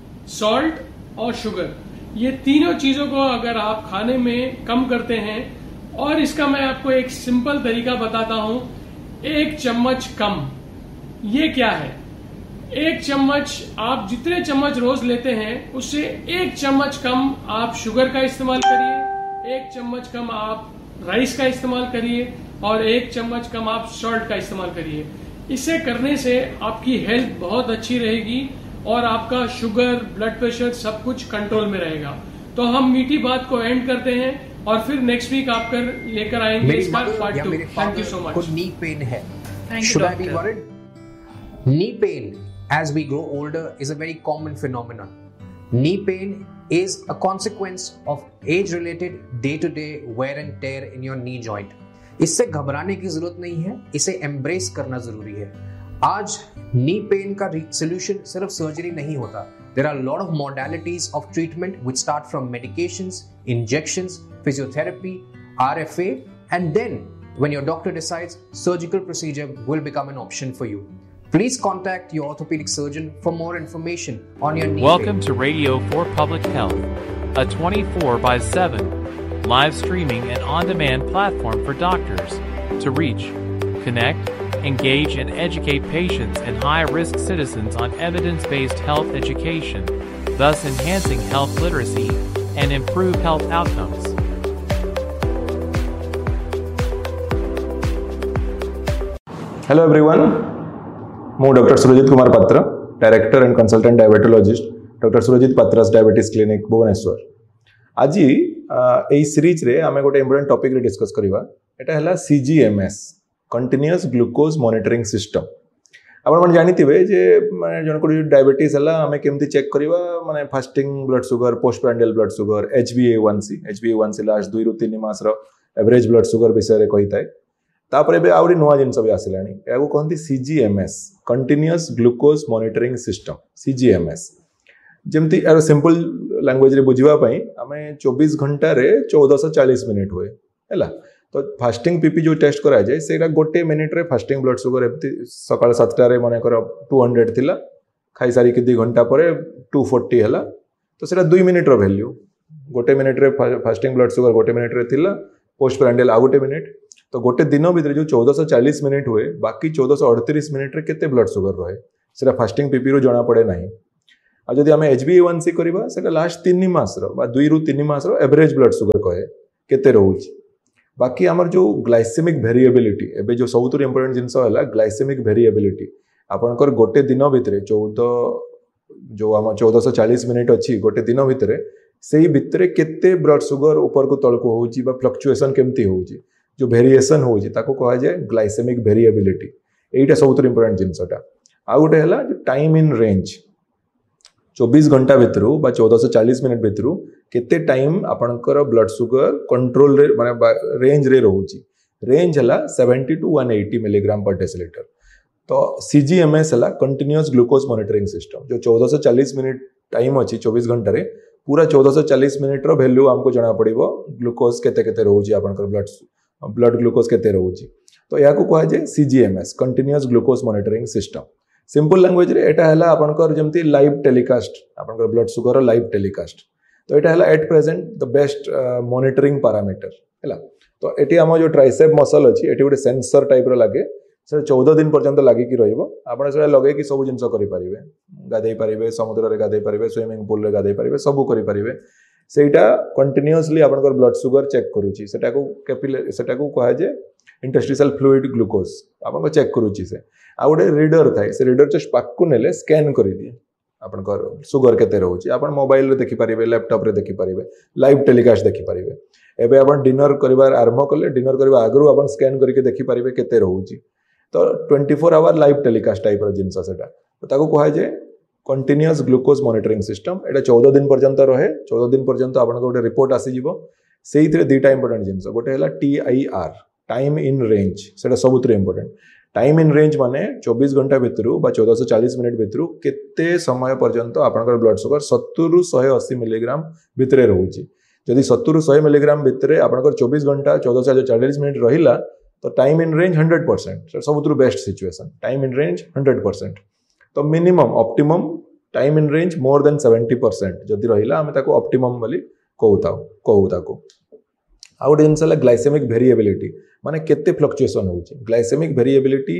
सॉल्ट और शुगर, ये तीनों चीजों को अगर आप खाने में कम करते हैं, और इसका मैं आपको एक सिंपल तरीका बताता हूं. एक चम्मच कम. ये क्या है? एक चम्मच, आप जितने चम्मच रोज लेते हैं उससे एक चम्मच कम आप शुगर का इस्तेमाल करिए, एक चम्मच कम आप राइस का इस्तेमाल करिए, और एक चम्मच कम आप सॉल्ट का इस्तेमाल करिए. इसे करने से आपकी हेल्थ बहुत अच्छी रहेगी और आपका शुगर, ब्लड प्रेशर सब कुछ कंट्रोल में रहेगा. तो हम मीठी बात को एंड करते हैं और फिर नेक्स्ट वीक आप कर लेकर आएंगे इसका part two. Thank you so much. Knee pain है. Should I be worried? Knee pain as we grow older is a very common phenomenon. Knee pain is a consequence of age-related day-to-day wear and tear in your knee joint. इससे घबराने की जरूरत नहीं है, इसे एम्ब्रेस करना जरूरी है। आज नी पेन का सोल्यूशन सिर्फ सर्जरी नहीं होता। There are a lot of modalities of treatment which start from medications, injections, physiotherapy, R F A, and then when your doctor decides, surgical procedure will become an option for you. Please contact your orthopedic surgeon for more information on your knee Welcome pain. to Radio for Public Health, a twenty-four by seven live streaming and on-demand platform for doctors to reach, connect, engage and educate patients and high-risk citizens on evidence-based health education, thus enhancing health literacy and improve health outcomes. Hello everyone, ମୁଁ doctor Surajit Kumar Patra, director and consultant diabetologist doctor Surjit पत्रास diabetes clinic Bhubaneswar. आज एई सीरीज रे आमे गोटे इंपोर्टेंट टॉपिक रे डिस्कस करबा। एटा हला सीजीएमएस, कंटीन्यूअस ग्लूकोज मॉनिटरिंग सिस्टम। आपण मन जानिथिबे जे माने जन को डायबिटीज हला आमे केमती चेक करबा, माने fasting blood sugar, post prandial blood sugar, H B ए वन सी, एच बी ए वन सी लास्ट दुई रु तीन मास रो एवरेज ब्लड शुगर विषय रे कहिताय। तापर बे आउरी नुआ जिनस भी आसिलानी, याको कहंती सीजीएमएस, कंटीन्यूअस ग्लूकोज मॉनिटरिंग सिस्टम, सीजीएमएस। जेमती यार सिंपल लैंग्वेज रे बुझिबा पई आमे चौबीस घंटा रे चौदह सौ चालीस मिनिट हुए हैला। तो फास्टिंग पीपी जो टेस्ट करा जाए सेटा गोटे मिनिट रे फास्टिंग ब्लड शुगर एमती सकाळ सातटा रे माने कर दो सौ थिला, खाई सारी कि दो घंटा परे दो सौ चालीस हैला। तो सेटा दो मिनिट रो वैल्यू, गोटे मिनिट रे फास्टिंग ब्लड शुगर गोटे मिनिट रे थिला, पोस्ट प्रांडियल आ गोटे मिनिट। तो गोटे दिन भीतर जो चौदह सौ चालीस मिनिट हुए, बाकी चौदह सौ अड़तीस मिनिट रे केते ब्लड शुगर रहे सेटा फास्टिंग पीपी रो जना पड़े नाही। आ जदि आमे एच बी ए वन सी करबा सेटा लास्ट तीन मास रो बा दुई रु तीन मास रो एवरेज ब्लड शुगर कहे केते रहउची। बाकी आमर जो ग्लाइसेमिक वेरिएबिलिटी, एबे जो सबुतु इंपोर्टेंट जिंस हला ग्लाइसेमिक वेरिएबिलिटी। आपनकर गोटे दिन भीतर चौदह जो आम चौदह सौ चालीस मिनिट अच्छी गोटे दिन भीतर से भितर केते ब्लड शुगर ऊपर को तल को होउची बा फ्लक्चुएशन केमती होउची, जो वेरिएशन होउची ताको कहा जाए ग्लाइसेमिक वेरिएबिलिटी। एटा सबुतु इंपोर्टेंट जिंसटा। आ गोटे हला जो टाइम इन रेंज, चौबीस घंटा भीतर बा चौदह सौ चालीस मिनिट भीतर केते टाइम आपनकर ब्लड शुगर कंट्रोल रे माने रेंज रे रहउची। रेंज हला सत्तर टू एक सौ अस्सी मिलीग्राम पर डेसिलीटर। तो सीजीएमएस हला कंटीन्यूअस ग्लूकोज मॉनिटरिंग सिस्टम, जो चौदह सौ चालीस मिनिट टाइम अछि चौबीस घंटा रे पूरा चौदह सौ चालीस मिनिट रो वैल्यू हमको जना पड़िबो ग्लूकोज केते केते रहउची, आपनकर ब्लड ब्लड ग्लूकोज केते रहउची। तो याको कहा जाय सीजीएमएस, continuous glucose monitoring system. Simple language रे एटा हला आपनकर जेमती लाइव टेलीकास्ट, आपनकर ब्लड शुगर लाइव टेलीकास्ट। तो एटा हला at present the best monitoring parameter हैला। तो एटी हम जो ट्राइसेप मसल अछि एटी गोटे सेंसर टाइप रो लागे, से चौदह दिन पर्यंत लागि कि रहइबो। आपण से लगे कि सब जिंस करि परिबे, गाधै परिबे, समुद्र रे गाधै परिबे, स्विमिंग पूल रे गाधै परिबे, सब करि परिबे। सेटा कंटीन्यूअसली आपनकर ब्लड शुगर चेक करूची। सेटा को कैपिलरी, सेटा को कहा जे इंटरस्टिशियल फ्लूइड ग्लूकोज आपन चेक करूची। से आ गोटे रीडर थाए, से रीडर जस्ट पाकु नेले स्कैन करि दिए आपनकर शुगर केते रहउची। आपन मोबाइल रे देखि परिबे, लैपटॉप रे देखि परिबे, लाइव टेलीकास्ट देखि परिबे। एबे आपन डिनर करिवार आरंभ कले, डिनर करिवा आगरु आपन स्कैन करके देखि परिबे केते रहउची। तो चौबीस आवर लाइव टेलीकास्ट टाइप रो जिंस सेटा। तो ताको कहा जे कंटीन्यूअस ग्लूकोज मॉनिटरिंग सिस्टम। एटा चौदह दिन पर्यंत रहे, चौदह दिन पर्यंत आपन गोटे रिपोर्ट आसी जिवो। सेइथरे दुईटा इंपोर्टेंट जिंस, गोटे हला T I R, time in range. सेटा सबुतरे इंपोर्टेंट। टाइम इन रेंज माने चौबीस घंटा भीतर बा चौदह सौ चालीस मिनिट भीतर केते समय पर्यंत आपनकर ब्लड शुगर सत्तर रु एक सौ अस्सी मिलीग्राम भीतर रहउची। जदि सत्तर रु सौ मिलीग्राम भीतर आपनकर चौबीस घंटा चौदह सौ चालीस मिनिट रहिला तो time in range hundred percent सबुतु best situation. Time in range hundred percent. तो minimum optimum time in range more than seventy percent जदि रहिला आमे ताको ऑप्टिमम बोली कहूता कहू ताको। आ गोटे जिनस ग्लाइसेमिक वेरिएबिलिटी, माने केते फ्लक्चुएशन होउची। ग्लाइसेमिक वेरिएबिलिटी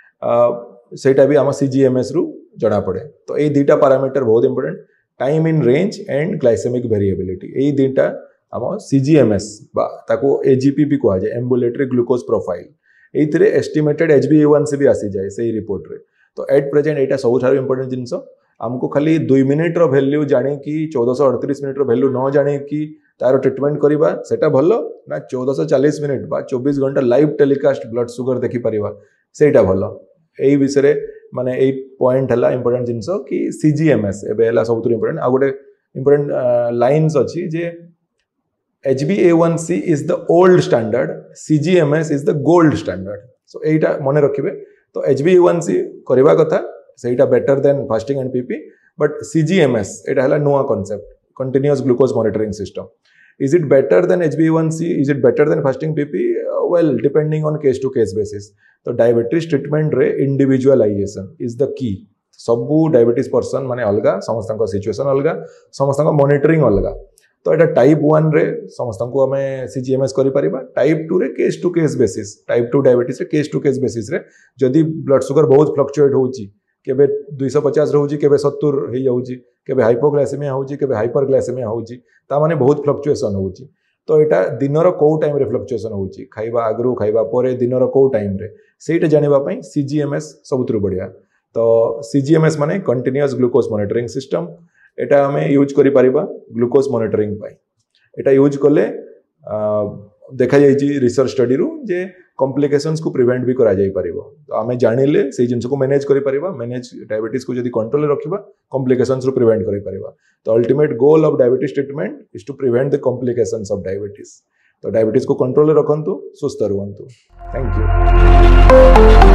सेटा भी आम सीजीएमएस रु जना पड़े। तो ये दुईटा पैरामीटर बहुत important, time in range and glycaemic variability. ये दुईटा आम सीजीएमएस बा ताको एजीपी भी कहा जाए, ambulatory glucose profile. एइथिरे estimated HB ए वन सी भी आसी जाए सही रिपोर्ट रे। तो एट प्रेजेंट एटा सबुठारु इंपोर्टेंट जिनस। आमको खाली दुई मिनिट रो वैल्यू जाने कि चौदह सौ अड़तीस मिनिट रो वैल्यू न जाने कि तार ट्रिटमेंट करिबा सेटा भलो ना चौदह सौ चालीस मिनिट बा चौबीस घंटा लाइव टेलीकास्ट ब्लड शुगर देखि परिबा सेटा भलो। एई विषय माने एई पॉइंट हला इंपोर्टेंट जिनस कि सीजीएमएस एबे हला सबुतु इंपोर्टेंट। आ गोटे इंपोर्टेंट लाइन्स अछि जे H b A one C is the old standard, C G M S is the gold standard. So एटा मने रखिबे. तो H b A one C करबा कथा सेटा better than fasting and P P, but C G M S एटा हला नुआ concept, continuous glucose monitoring system. Is it better than H b A one C? Is it better than fasting P P? Uh, well, depending on case to case basis. तो diabetes treatment रे individualization is the key. सबू diabetes person माने अलगा, समस्तन को situation अलगा, समस्तन को monitoring अलगा. तो एटा टाइप वन रे समस्तन को हमें C G M S करि परिबा. टाइप टू रे case to case basis, type two diabetes रे केस टू केस बेसिस रे जदी ब्लड शुगर बहुत फ्लक्चुएट होउची, केबे two fifty रहउची, केबे seventy हे जाउची, केबे हाइपोग्लाइसेमिया होउची, केबे हाइपरग्लाइसेमिया होउची, ता माने बहुत फ्लक्चुएशन होउची. तो एटा दिनर को टाइम रे फ्लक्चुएशन होउची, खाइबा आगरु खाइबा परे दिनर को टाइम रे सेटा जानिबा पई C G M S सबुतरु बढ़िया. तो C G M S माने कंटीन्यूअस ग्लूकोज मॉनिटरिंग सिस्टम. एटा हमें यूज करि परिबा ग्लूकोज मॉनिटरिंग पाई. एटा यूज कले देखा जाइछि रिसर्च स्टडी रु जे कॉम्प्लिकेशंस को प्रिवेंट भी करा जाई परिबो. तो हमें जानिले से जिंस को मैनेज करि परिबा, मैनेज डायबिटीज को जदी कंट्रोल रे रखिबा कॉम्प्लिकेशंस रु प्रिवेंट करि परिबा. तो ultimate goal of diabetes treatment is to prevent the complications of diabetes. तो डायबिटीज को कंट्रोल रे रखंतु, सुस्थ रहंतु. Thank you.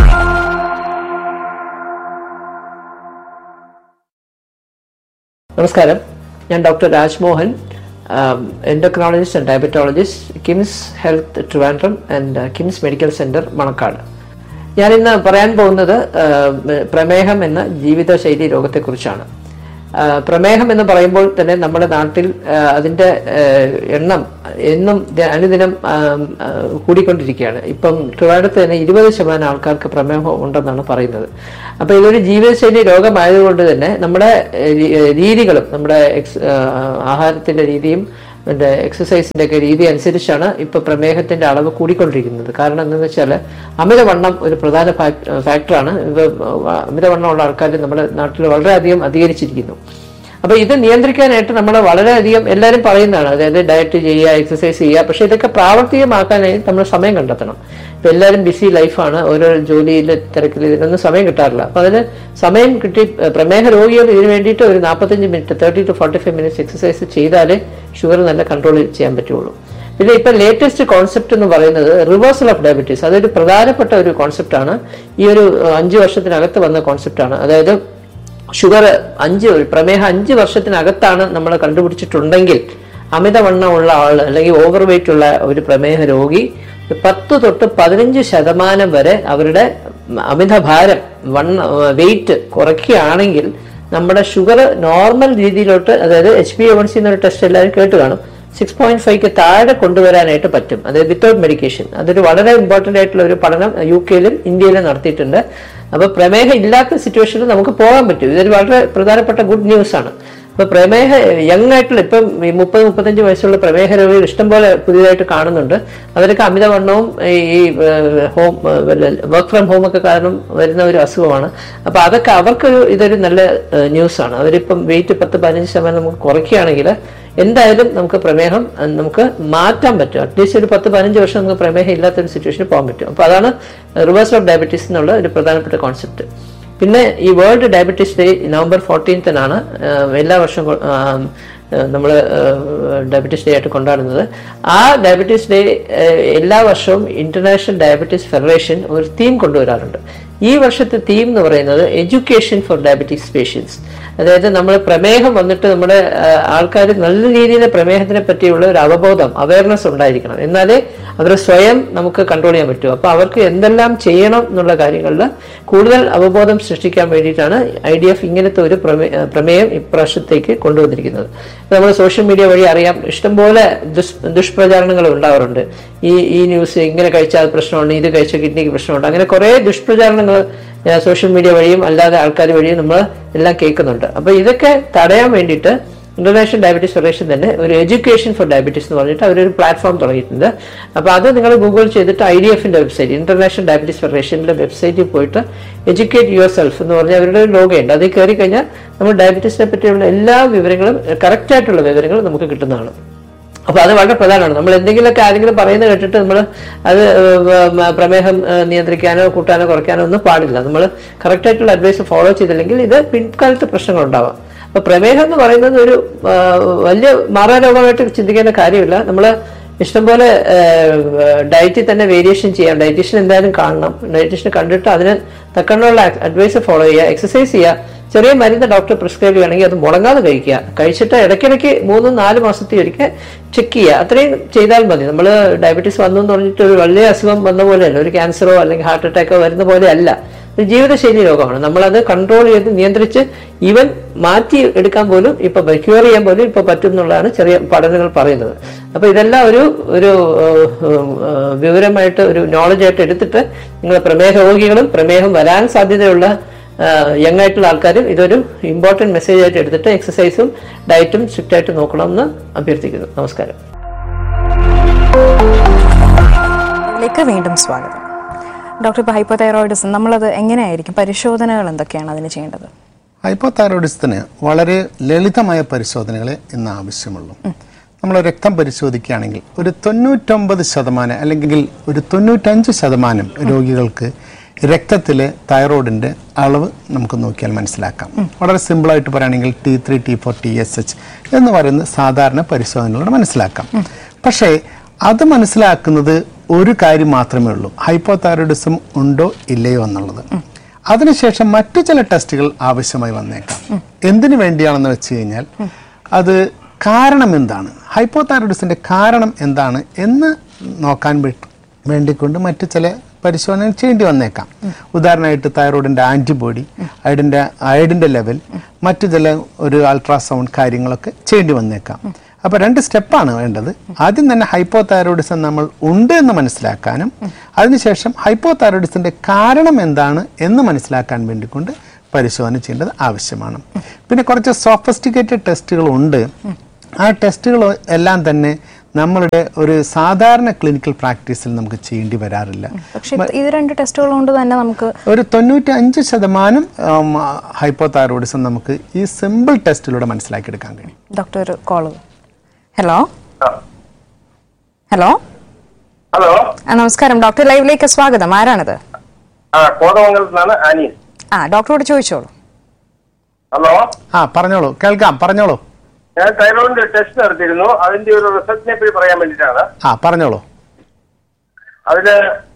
നമസ്കാരം, ഞാൻ doctor Rajmohan, endocrinologist and diabetologist, KIMS health Trivandrum and KIMS medical centre Manacaud. ഞാനിന്ന് പറയാൻ പോകുന്നത് പ്രമേഹം എന്ന ജീവിതശൈലി രോഗത്തെക്കുറിച്ചാണ്. പ്രമേഹം എന്ന് പറയുമ്പോൾ തന്നെ നമ്മുടെ നാട്ടിൽ അതിൻ്റെ എണ്ണം എന്നും അനുദിനം കൂടിക്കൊണ്ടിരിക്കുകയാണ്. ഇപ്പം ട്രിവാൻഡ്രത്ത് തന്നെ ഇരുപത് ശതമാനം ആൾക്കാർക്ക് പ്രമേഹം ഉണ്ടെന്നാണ് പറയുന്നത്. അപ്പോൾ ഇതൊരു ജീവിതശൈലി രോഗമായതുകൊണ്ട് തന്നെ നമ്മുടെ രീതികളും നമ്മുടെ എക്സ് ആഹാരത്തിൻ്റെ രീതിയും പിന്നെ എക്സസൈസിൻ്റെ ഒക്കെ രീതി അനുസരിച്ചാണ് ഇപ്പോൾ പ്രമേഹത്തിൻ്റെ അളവ് കൂടിക്കൊണ്ടിരിക്കുന്നത്. കാരണം എന്താണെന്ന് വെച്ചാൽ അമിതവണ്ണം ഒരു പ്രധാന ഫാക്ടറാണ്. ഇത് അമിതവണ്ണമുള്ള ആൾക്കാർ നമ്മുടെ നാട്ടിൽ വളരെയധികം അധികരിച്ചിരിക്കുന്നു. അപ്പോൾ ഇത് നിയന്ത്രിക്കാനായിട്ട് നമ്മൾ വളരെയധികം എല്ലാവരും പറയുന്നതാണ്, അതായത് ഡയറ്റ് ചെയ്യുക, എക്സസൈസ് ചെയ്യുക. പക്ഷേ ഇതൊക്കെ പ്രാവർത്തികമാക്കാനായി നമ്മൾ സമയം കണ്ടെത്തണം. ഇപ്പം എല്ലാവരും ബിസി ലൈഫാണ്, ഓരോ ജോലിയിൽ തിരക്കിൽ ഇതിനൊന്നും സമയം കിട്ടാറില്ല. അപ്പോൾ അതിന് സമയം കിട്ടി പ്രമേഹ രോഗികൾ ഇതിന് വേണ്ടിയിട്ട് ഒരു നാൽപ്പത്തഞ്ച് minute thirty two forty five minutes exercise ചെയ്താലേ ഷുഗർ നല്ല കൺട്രോൾ ചെയ്യാൻ പറ്റുള്ളൂ. പിന്നെ ഇപ്പം ലേറ്റസ്റ്റ് കോൺസെപ്റ്റ് എന്ന് പറയുന്നത് റിവേഴ്സൽ ഓഫ് ഡയബറ്റീസ്. അതൊരു പ്രധാനപ്പെട്ട ഒരു കോൺസെപ്റ്റാണ്. ഈ ഒരു അഞ്ച് വർഷത്തിനകത്ത് വന്ന കോൺസെപ്റ്റാണ്. അതായത് ഷുഗർ അഞ്ച് പ്രമേഹം അഞ്ച് വർഷത്തിനകത്താണ് നമ്മൾ കണ്ടുപിടിച്ചിട്ടുണ്ടെങ്കിൽ അമിതവണ്ണമുള്ള ആൾ അല്ലെങ്കിൽ ഓവർ വെയിറ്റ് ഉള്ള ഒരു പ്രമേഹ രോഗി പത്ത് തൊട്ട് പതിനഞ്ച് ശതമാനം വരെ അവരുടെ അമിതഭാരം വണ്ണ വെയിറ്റ് കുറയ്ക്കുകയാണെങ്കിൽ നമ്മുടെ ഷുഗർ നോർമൽ രീതിയിലോട്ട്, അതായത് H B A one C എന്നൊരു ടെസ്റ്റ് എല്ലാവരും കേട്ട് കാണും, സിക്സ് പോയിന്റ് ഫൈവ്ക്ക് താഴെ കൊണ്ടുവരാനായിട്ട് പറ്റും, അതായത് വിത്തൗട്ട് മെഡിക്കേഷൻ. അതൊരു വളരെ ഇമ്പോർട്ടൻ്റ് ആയിട്ടുള്ള ഒരു പഠനം യു കെയിലും ഇന്ത്യയിലും നടത്തിയിട്ടുണ്ട്. അപ്പോൾ പ്രമേഹം ഇല്ലാത്ത സിറ്റുവേഷനിൽ നമുക്ക് പോകാൻ പറ്റും. ഇതൊരു വളരെ പ്രധാനപ്പെട്ട ഗുഡ് ന്യൂസ് ആണ്. അപ്പോൾ പ്രമേഹ യങ് ആയിട്ടുള്ള ഇപ്പം ഈ മുപ്പത് മുപ്പത്തഞ്ച് വയസ്സുള്ള പ്രമേഹ രോഗികൾ ഇഷ്ടംപോലെ പുതിയതായിട്ട് കാണുന്നുണ്ട്. അവരൊക്കെ അമിതവണ്ണവും ഈ ഹോം വർക്ക് ഫ്രം ഹോം ഒക്കെ കാരണം വരുന്ന ഒരു അസുഖമാണ്. അപ്പോൾ അതൊക്കെ അവർക്കൊരു ഇതൊരു നല്ല ന്യൂസാണ്. അവരിപ്പം വെയിറ്റ് പത്ത് പതിനഞ്ച് ശതമാനം നമുക്ക് കുറയ്ക്കുകയാണെങ്കിൽ എന്തായാലും നമുക്ക് പ്രമേഹം നമുക്ക് മാറ്റാൻ പറ്റും. അറ്റ്ലീസ്റ്റ് ഒരു പത്ത് പതിനഞ്ച് വർഷം നമുക്ക് പ്രമേഹം ഇല്ലാത്തൊരു സിറ്റുവേഷനിൽ പോകാൻ പറ്റും. അപ്പോൾ അതാണ് റിവേഴ്സൽ ഓഫ് ഡയബറ്റീസ് എന്നുള്ള ഒരു പ്രധാനപ്പെട്ട കോൺസെപ്റ്റ്. പിന്നെ ഈ വേൾഡ് ഡയബറ്റീസ് ഡേ നവംബർ ഫോർട്ടീൻത്തിനാണ് എല്ലാ വർഷവും നമ്മൾ ഡയബറ്റീസ് ഡേ ആയിട്ട് കൊണ്ടാടുന്നത്. ആ ഡയബറ്റീസ് ഡേ എല്ലാ വർഷവും ഇന്റർനാഷണൽ ഡയബറ്റീസ് ഫെഡറേഷൻ ഒരു തീം കൊണ്ടുവരാറുണ്ട്. ഈ വർഷത്തെ തീം എന്ന് പറയുന്നത് എഡ്യൂക്കേഷൻ ഫോർ ഡയബറ്റീസ് പേഷ്യൻസ്. അതായത് നമ്മൾ പ്രമേഹം വന്നിട്ട് നമ്മുടെ ആൾക്കാർ നല്ല രീതിയിൽ പ്രമേഹത്തിനെ പറ്റിയുള്ള ഒരു അവബോധം, അവയർനെസ് ഉണ്ടായിരിക്കണം. എന്നാലേ അവർ സ്വയം നമുക്ക് കൺട്രോൾ ചെയ്യാൻ പറ്റൂ. അപ്പോൾ അവർക്ക് എന്തെല്ലാം ചെയ്യണം എന്നുള്ള കാര്യങ്ങളിൽ കൂടുതൽ അവബോധം സൃഷ്ടിക്കാൻ വേണ്ടിയിട്ടാണ് ഐ ഡി എഫ് ഇങ്ങനത്തെ ഒരു പ്രമേയം ഇപ്രാവശ്യത്തേക്ക് കൊണ്ടുവന്നിരിക്കുന്നത്. നമ്മൾ സോഷ്യൽ മീഡിയ വഴി അറിയാം, ഇഷ്ടംപോലെ ദുഷ് ദുഷ്പ്രചാരണങ്ങൾ ഉണ്ടാവാറുണ്ട്. ഈ ഈ ന്യൂസ് ഇങ്ങനെ കഴിച്ചാൽ പ്രശ്നമുണ്ട്, ഇത് കഴിച്ചാൽ കിഡ്നിക്ക് പ്രശ്നമുണ്ട്, അങ്ങനെ കുറേ ദുഷ്പ്രചാരണങ്ങൾ സോഷ്യൽ മീഡിയ വഴിയും അല്ലാതെ ആൾക്കാർ വഴിയും നമ്മൾ എല്ലാം കേൾക്കുന്നുണ്ട്. അപ്പോൾ ഇതൊക്കെ തടയാൻ വേണ്ടിയിട്ട് ഇന്റർനാഷണൽ ഡയബറ്റീസ് ഫെഡറേഷൻ തന്നെ ഒരു എഡ്യൂക്കേഷൻ ഫോർ ഡയബറ്റീസ് എന്ന് പറഞ്ഞിട്ട് അവരൊരു പ്ലാറ്റ്ഫോം തുടങ്ങിയിട്ടുണ്ട്. അപ്പോൾ അത് നിങ്ങൾ ഗൂഗിൾ ചെയ്തിട്ട് ഐ ഡി എഫിന്റെ വെബ്സൈറ്റ്, ഇന്റർനാഷണൽ ഡയബറ്റീസ് ഫെഡറേഷന്റെ വെബ്സൈറ്റിൽ പോയിട്ട് എഡ്യൂക്കേറ്റ് യുവർ സെൽഫ് എന്ന് പറഞ്ഞാൽ അവരുടെ ഒരു ലോഗയുണ്ട്. അതിൽ കയറി കഴിഞ്ഞാൽ നമ്മൾ ഡയബറ്റീസിനെ പറ്റിയുള്ള എല്ലാ വിവരങ്ങളും കറക്റ്റായിട്ടുള്ള വിവരങ്ങൾ നമുക്ക് കിട്ടുന്നതാണ്. അപ്പോൾ അത് വളരെ പ്രധാനമാണ്. നമ്മൾ എന്തെങ്കിലുമൊക്കെ ആരെങ്കിലും പറയുന്നത് കേട്ടിട്ട് നമ്മൾ അത് പ്രമേഹം നിയന്ത്രിക്കാനോ കൂട്ടാനോ കുറയ്ക്കാനോ ഒന്നും പാടില്ല. നമ്മൾ കറക്റ്റായിട്ടുള്ള അഡ്വൈസ് ഫോളോ ചെയ്തില്ലെങ്കിൽ ഇത് പിൻകാലത്ത് പ്രശ്നങ്ങളുണ്ടാവാം. അപ്പൊ പ്രമേഹം എന്ന് പറയുന്നത് ഒരു വലിയ മാറാരോഗമായിട്ട് ചിന്തിക്കേണ്ട കാര്യമില്ല. നമ്മൾ ഇഷ്ടംപോലെ ഡയറ്റിൽ തന്നെ വേരിയേഷൻ ചെയ്യാം. ഡയറ്റീഷ്യൻ എന്തായാലും കാണണം. ഡയറ്റീഷ്യനെ കണ്ടിട്ട് അതിന് തക്കണ്ണുള്ള അഡ്വൈസ് ഫോളോ ചെയ്യുക, എക്സസൈസ് ചെയ്യുക. ചെറിയ മരുന്ന് ഡോക്ടർ പ്രിസ്ക്രൈബ് ചെയ്യുകയാണെങ്കിൽ അത് മുടങ്ങാതെ കഴിക്കുക. കഴിച്ചിട്ട് ഇടയ്ക്കിടയ്ക്ക് മൂന്നും നാല് മാസത്തിൽ ഒരിക്കൽ ചെക്ക് ചെയ്യുക. അത്രയും ചെയ്താൽ മതി. നമ്മൾ ഡയബറ്റീസ് വന്നു എന്ന് പറഞ്ഞിട്ട് ഒരു വലിയ അസുഖം വന്ന പോലെയല്ല, ഒരു ക്യാൻസറോ അല്ലെങ്കിൽ ഹാർട്ട് അറ്റാക്കോ വരുന്ന പോലെ അല്ല. ഒരു ജീവിതശൈലി രോഗമാണ്. നമ്മളത് കൺട്രോൾ ചെയ്ത് നിയന്ത്രിച്ച് ഈവൻ മാറ്റി എടുക്കാൻ പോലും ഇപ്പൊ ക്യൂർ ചെയ്യാൻ പോലും ഇപ്പൊ പറ്റും എന്നുള്ളതാണ് ചെറിയ പഠനങ്ങൾ പറയുന്നത്. അപ്പൊ ഇതെല്ലാം ഒരു ഒരു വിവരമായിട്ട് ഒരു നോളജായിട്ട് എടുത്തിട്ട് നിങ്ങൾ പ്രമേഹ രോഗികളും പ്രമേഹം വരാൻ സാധ്യതയുള്ള യങ് ആയിട്ടുള്ള ആൾക്കാരും ഇതൊരു ഇമ്പോർട്ടൻറ്റ് മെസ്സേജ് ആയിട്ട് എടുത്തിട്ട് എക്സസൈസും ഡയറ്റും സ്ട്രിക്റ്റ് ആയിട്ട് നോക്കണമെന്ന് അഭ്യർത്ഥിക്കുന്നു. നമസ്കാരം. വീണ്ടും സ്വാഗതം ഡോക്ടർ. ഇപ്പോൾ ഹൈപ്പോതൈറോയിഡിസം നമ്മളത് എങ്ങനെയായിരിക്കും, പരിശോധനകൾ എന്തൊക്കെയാണ് അതിന് ചെയ്യേണ്ടത്? ഹൈപ്പോതൈറോയിഡിസത്തിന് വളരെ ലളിതമായ പരിശോധനകളെ ഇന്ന് ആവശ്യമുള്ളൂ. നമ്മൾ രക്തം പരിശോധിക്കുകയാണെങ്കിൽ ഒരു തൊണ്ണൂറ്റൊമ്പത് ശതമാനം അല്ലെങ്കിൽ ഒരു തൊണ്ണൂറ്റഞ്ച് ശതമാനം രോഗികൾക്ക് രക്തത്തിലെ തൈറോയിഡിൻ്റെ അളവ് നമുക്ക് നോക്കിയാൽ മനസ്സിലാക്കാം. വളരെ സിമ്പിളായിട്ട് പറയുകയാണെങ്കിൽ T three T four T S H എന്ന് പറയുന്ന സാധാരണ പരിശോധനകളോട് മനസ്സിലാക്കാം. പക്ഷേ അത് മനസ്സിലാക്കുന്നത് ഒരു കാര്യം മാത്രമേ ഉള്ളൂ, ഹൈപ്പോതൈറോയിഡിസം ഉണ്ടോ ഇല്ലയോ എന്നുള്ളത്. അതിനുശേഷം മറ്റു ചില ടെസ്റ്റുകൾ ആവശ്യമായി വന്നേക്കാം. എന്തിനു വേണ്ടിയാണെന്ന് വെച്ച് കഴിഞ്ഞാൽ അത് കാരണം എന്താണ്, ഹൈപ്പോതൈറോയിഡിസിൻ്റെ കാരണം എന്താണ് എന്ന് നോക്കാൻ വേണ്ടിക്കൊണ്ട് മറ്റു ചില പരിശോധന ചെയ്യേണ്ടി വന്നേക്കാം. ഉദാഹരണമായിട്ട് തൈറോയിഡിൻ്റെ ആൻറ്റിബോഡി, അയഡിൻ്റെ അയഡിൻ്റെ ലെവൽ, മറ്റു ചില ഒരു അൾട്രാസൗണ്ട് കാര്യങ്ങളൊക്കെ ചെയ്യേണ്ടി വന്നേക്കാം. അപ്പോൾ രണ്ട് സ്റ്റെപ്പാണ് വേണ്ടത്. ആദ്യം തന്നെ ഹൈപ്പോതൈറോയിഡിസം നമ്മൾ ഉണ്ട് എന്ന് മനസ്സിലാക്കാനും അതിനുശേഷം ഹൈപ്പോതൈറോയിഡിസിൻ്റെ കാരണം എന്താണ് എന്ന് മനസ്സിലാക്കാൻ വേണ്ടിക്കൊണ്ട് പരിശോധന ചെയ്യേണ്ടത് ആവശ്യമാണ്. പിന്നെ കുറച്ച് സോഫിസ്റ്റിക്കേറ്റഡ് ടെസ്റ്റുകളുണ്ട്. ആ ടെസ്റ്റുകൾ എല്ലാം തന്നെ നമ്മളുടെ ഒരു സാധാരണ ക്ലിനിക്കൽ പ്രാക്ടീസിൽ നമുക്ക് ചെയ്യേണ്ടി വരാറില്ല. പക്ഷേ ഇത് രണ്ട് ടെസ്റ്റുകൾ കൊണ്ട് തന്നെ നമുക്ക് ഒരു തൊണ്ണൂറ്റി അഞ്ച് ശതമാനം ഹൈപ്പോതൈറോയിഡിസം നമുക്ക് ഈ സിമ്പിൾ ടെസ്റ്റിലൂടെ മനസ്സിലാക്കിയെടുക്കാൻ കഴിയും. ഡോക്ടർ ഒരു കോള്. ഹലോ ഹലോ ഹലോ നമസ്കാരം ഡോക്ടർ, ലൈവിലേക്ക് സ്വാഗതം. ആരാണിത്? ആ ഡോക്ടറോട് ചോദിച്ചോളൂ. ഹലോ ആ പറഞ്ഞോളൂ, കേൾക്കാം, പറഞ്ഞോളൂ. ഞാൻ തൈറോയിഡിന്റെ ടെസ്റ്റ് നടത്തിയിരുന്നു, അതിന്റെ ഒരു റിസൾട്ടിനെ പറ്റി പറയാൻ വേണ്ടിയിട്ടാണ്. ആ പറഞ്ഞോളൂ. അതില്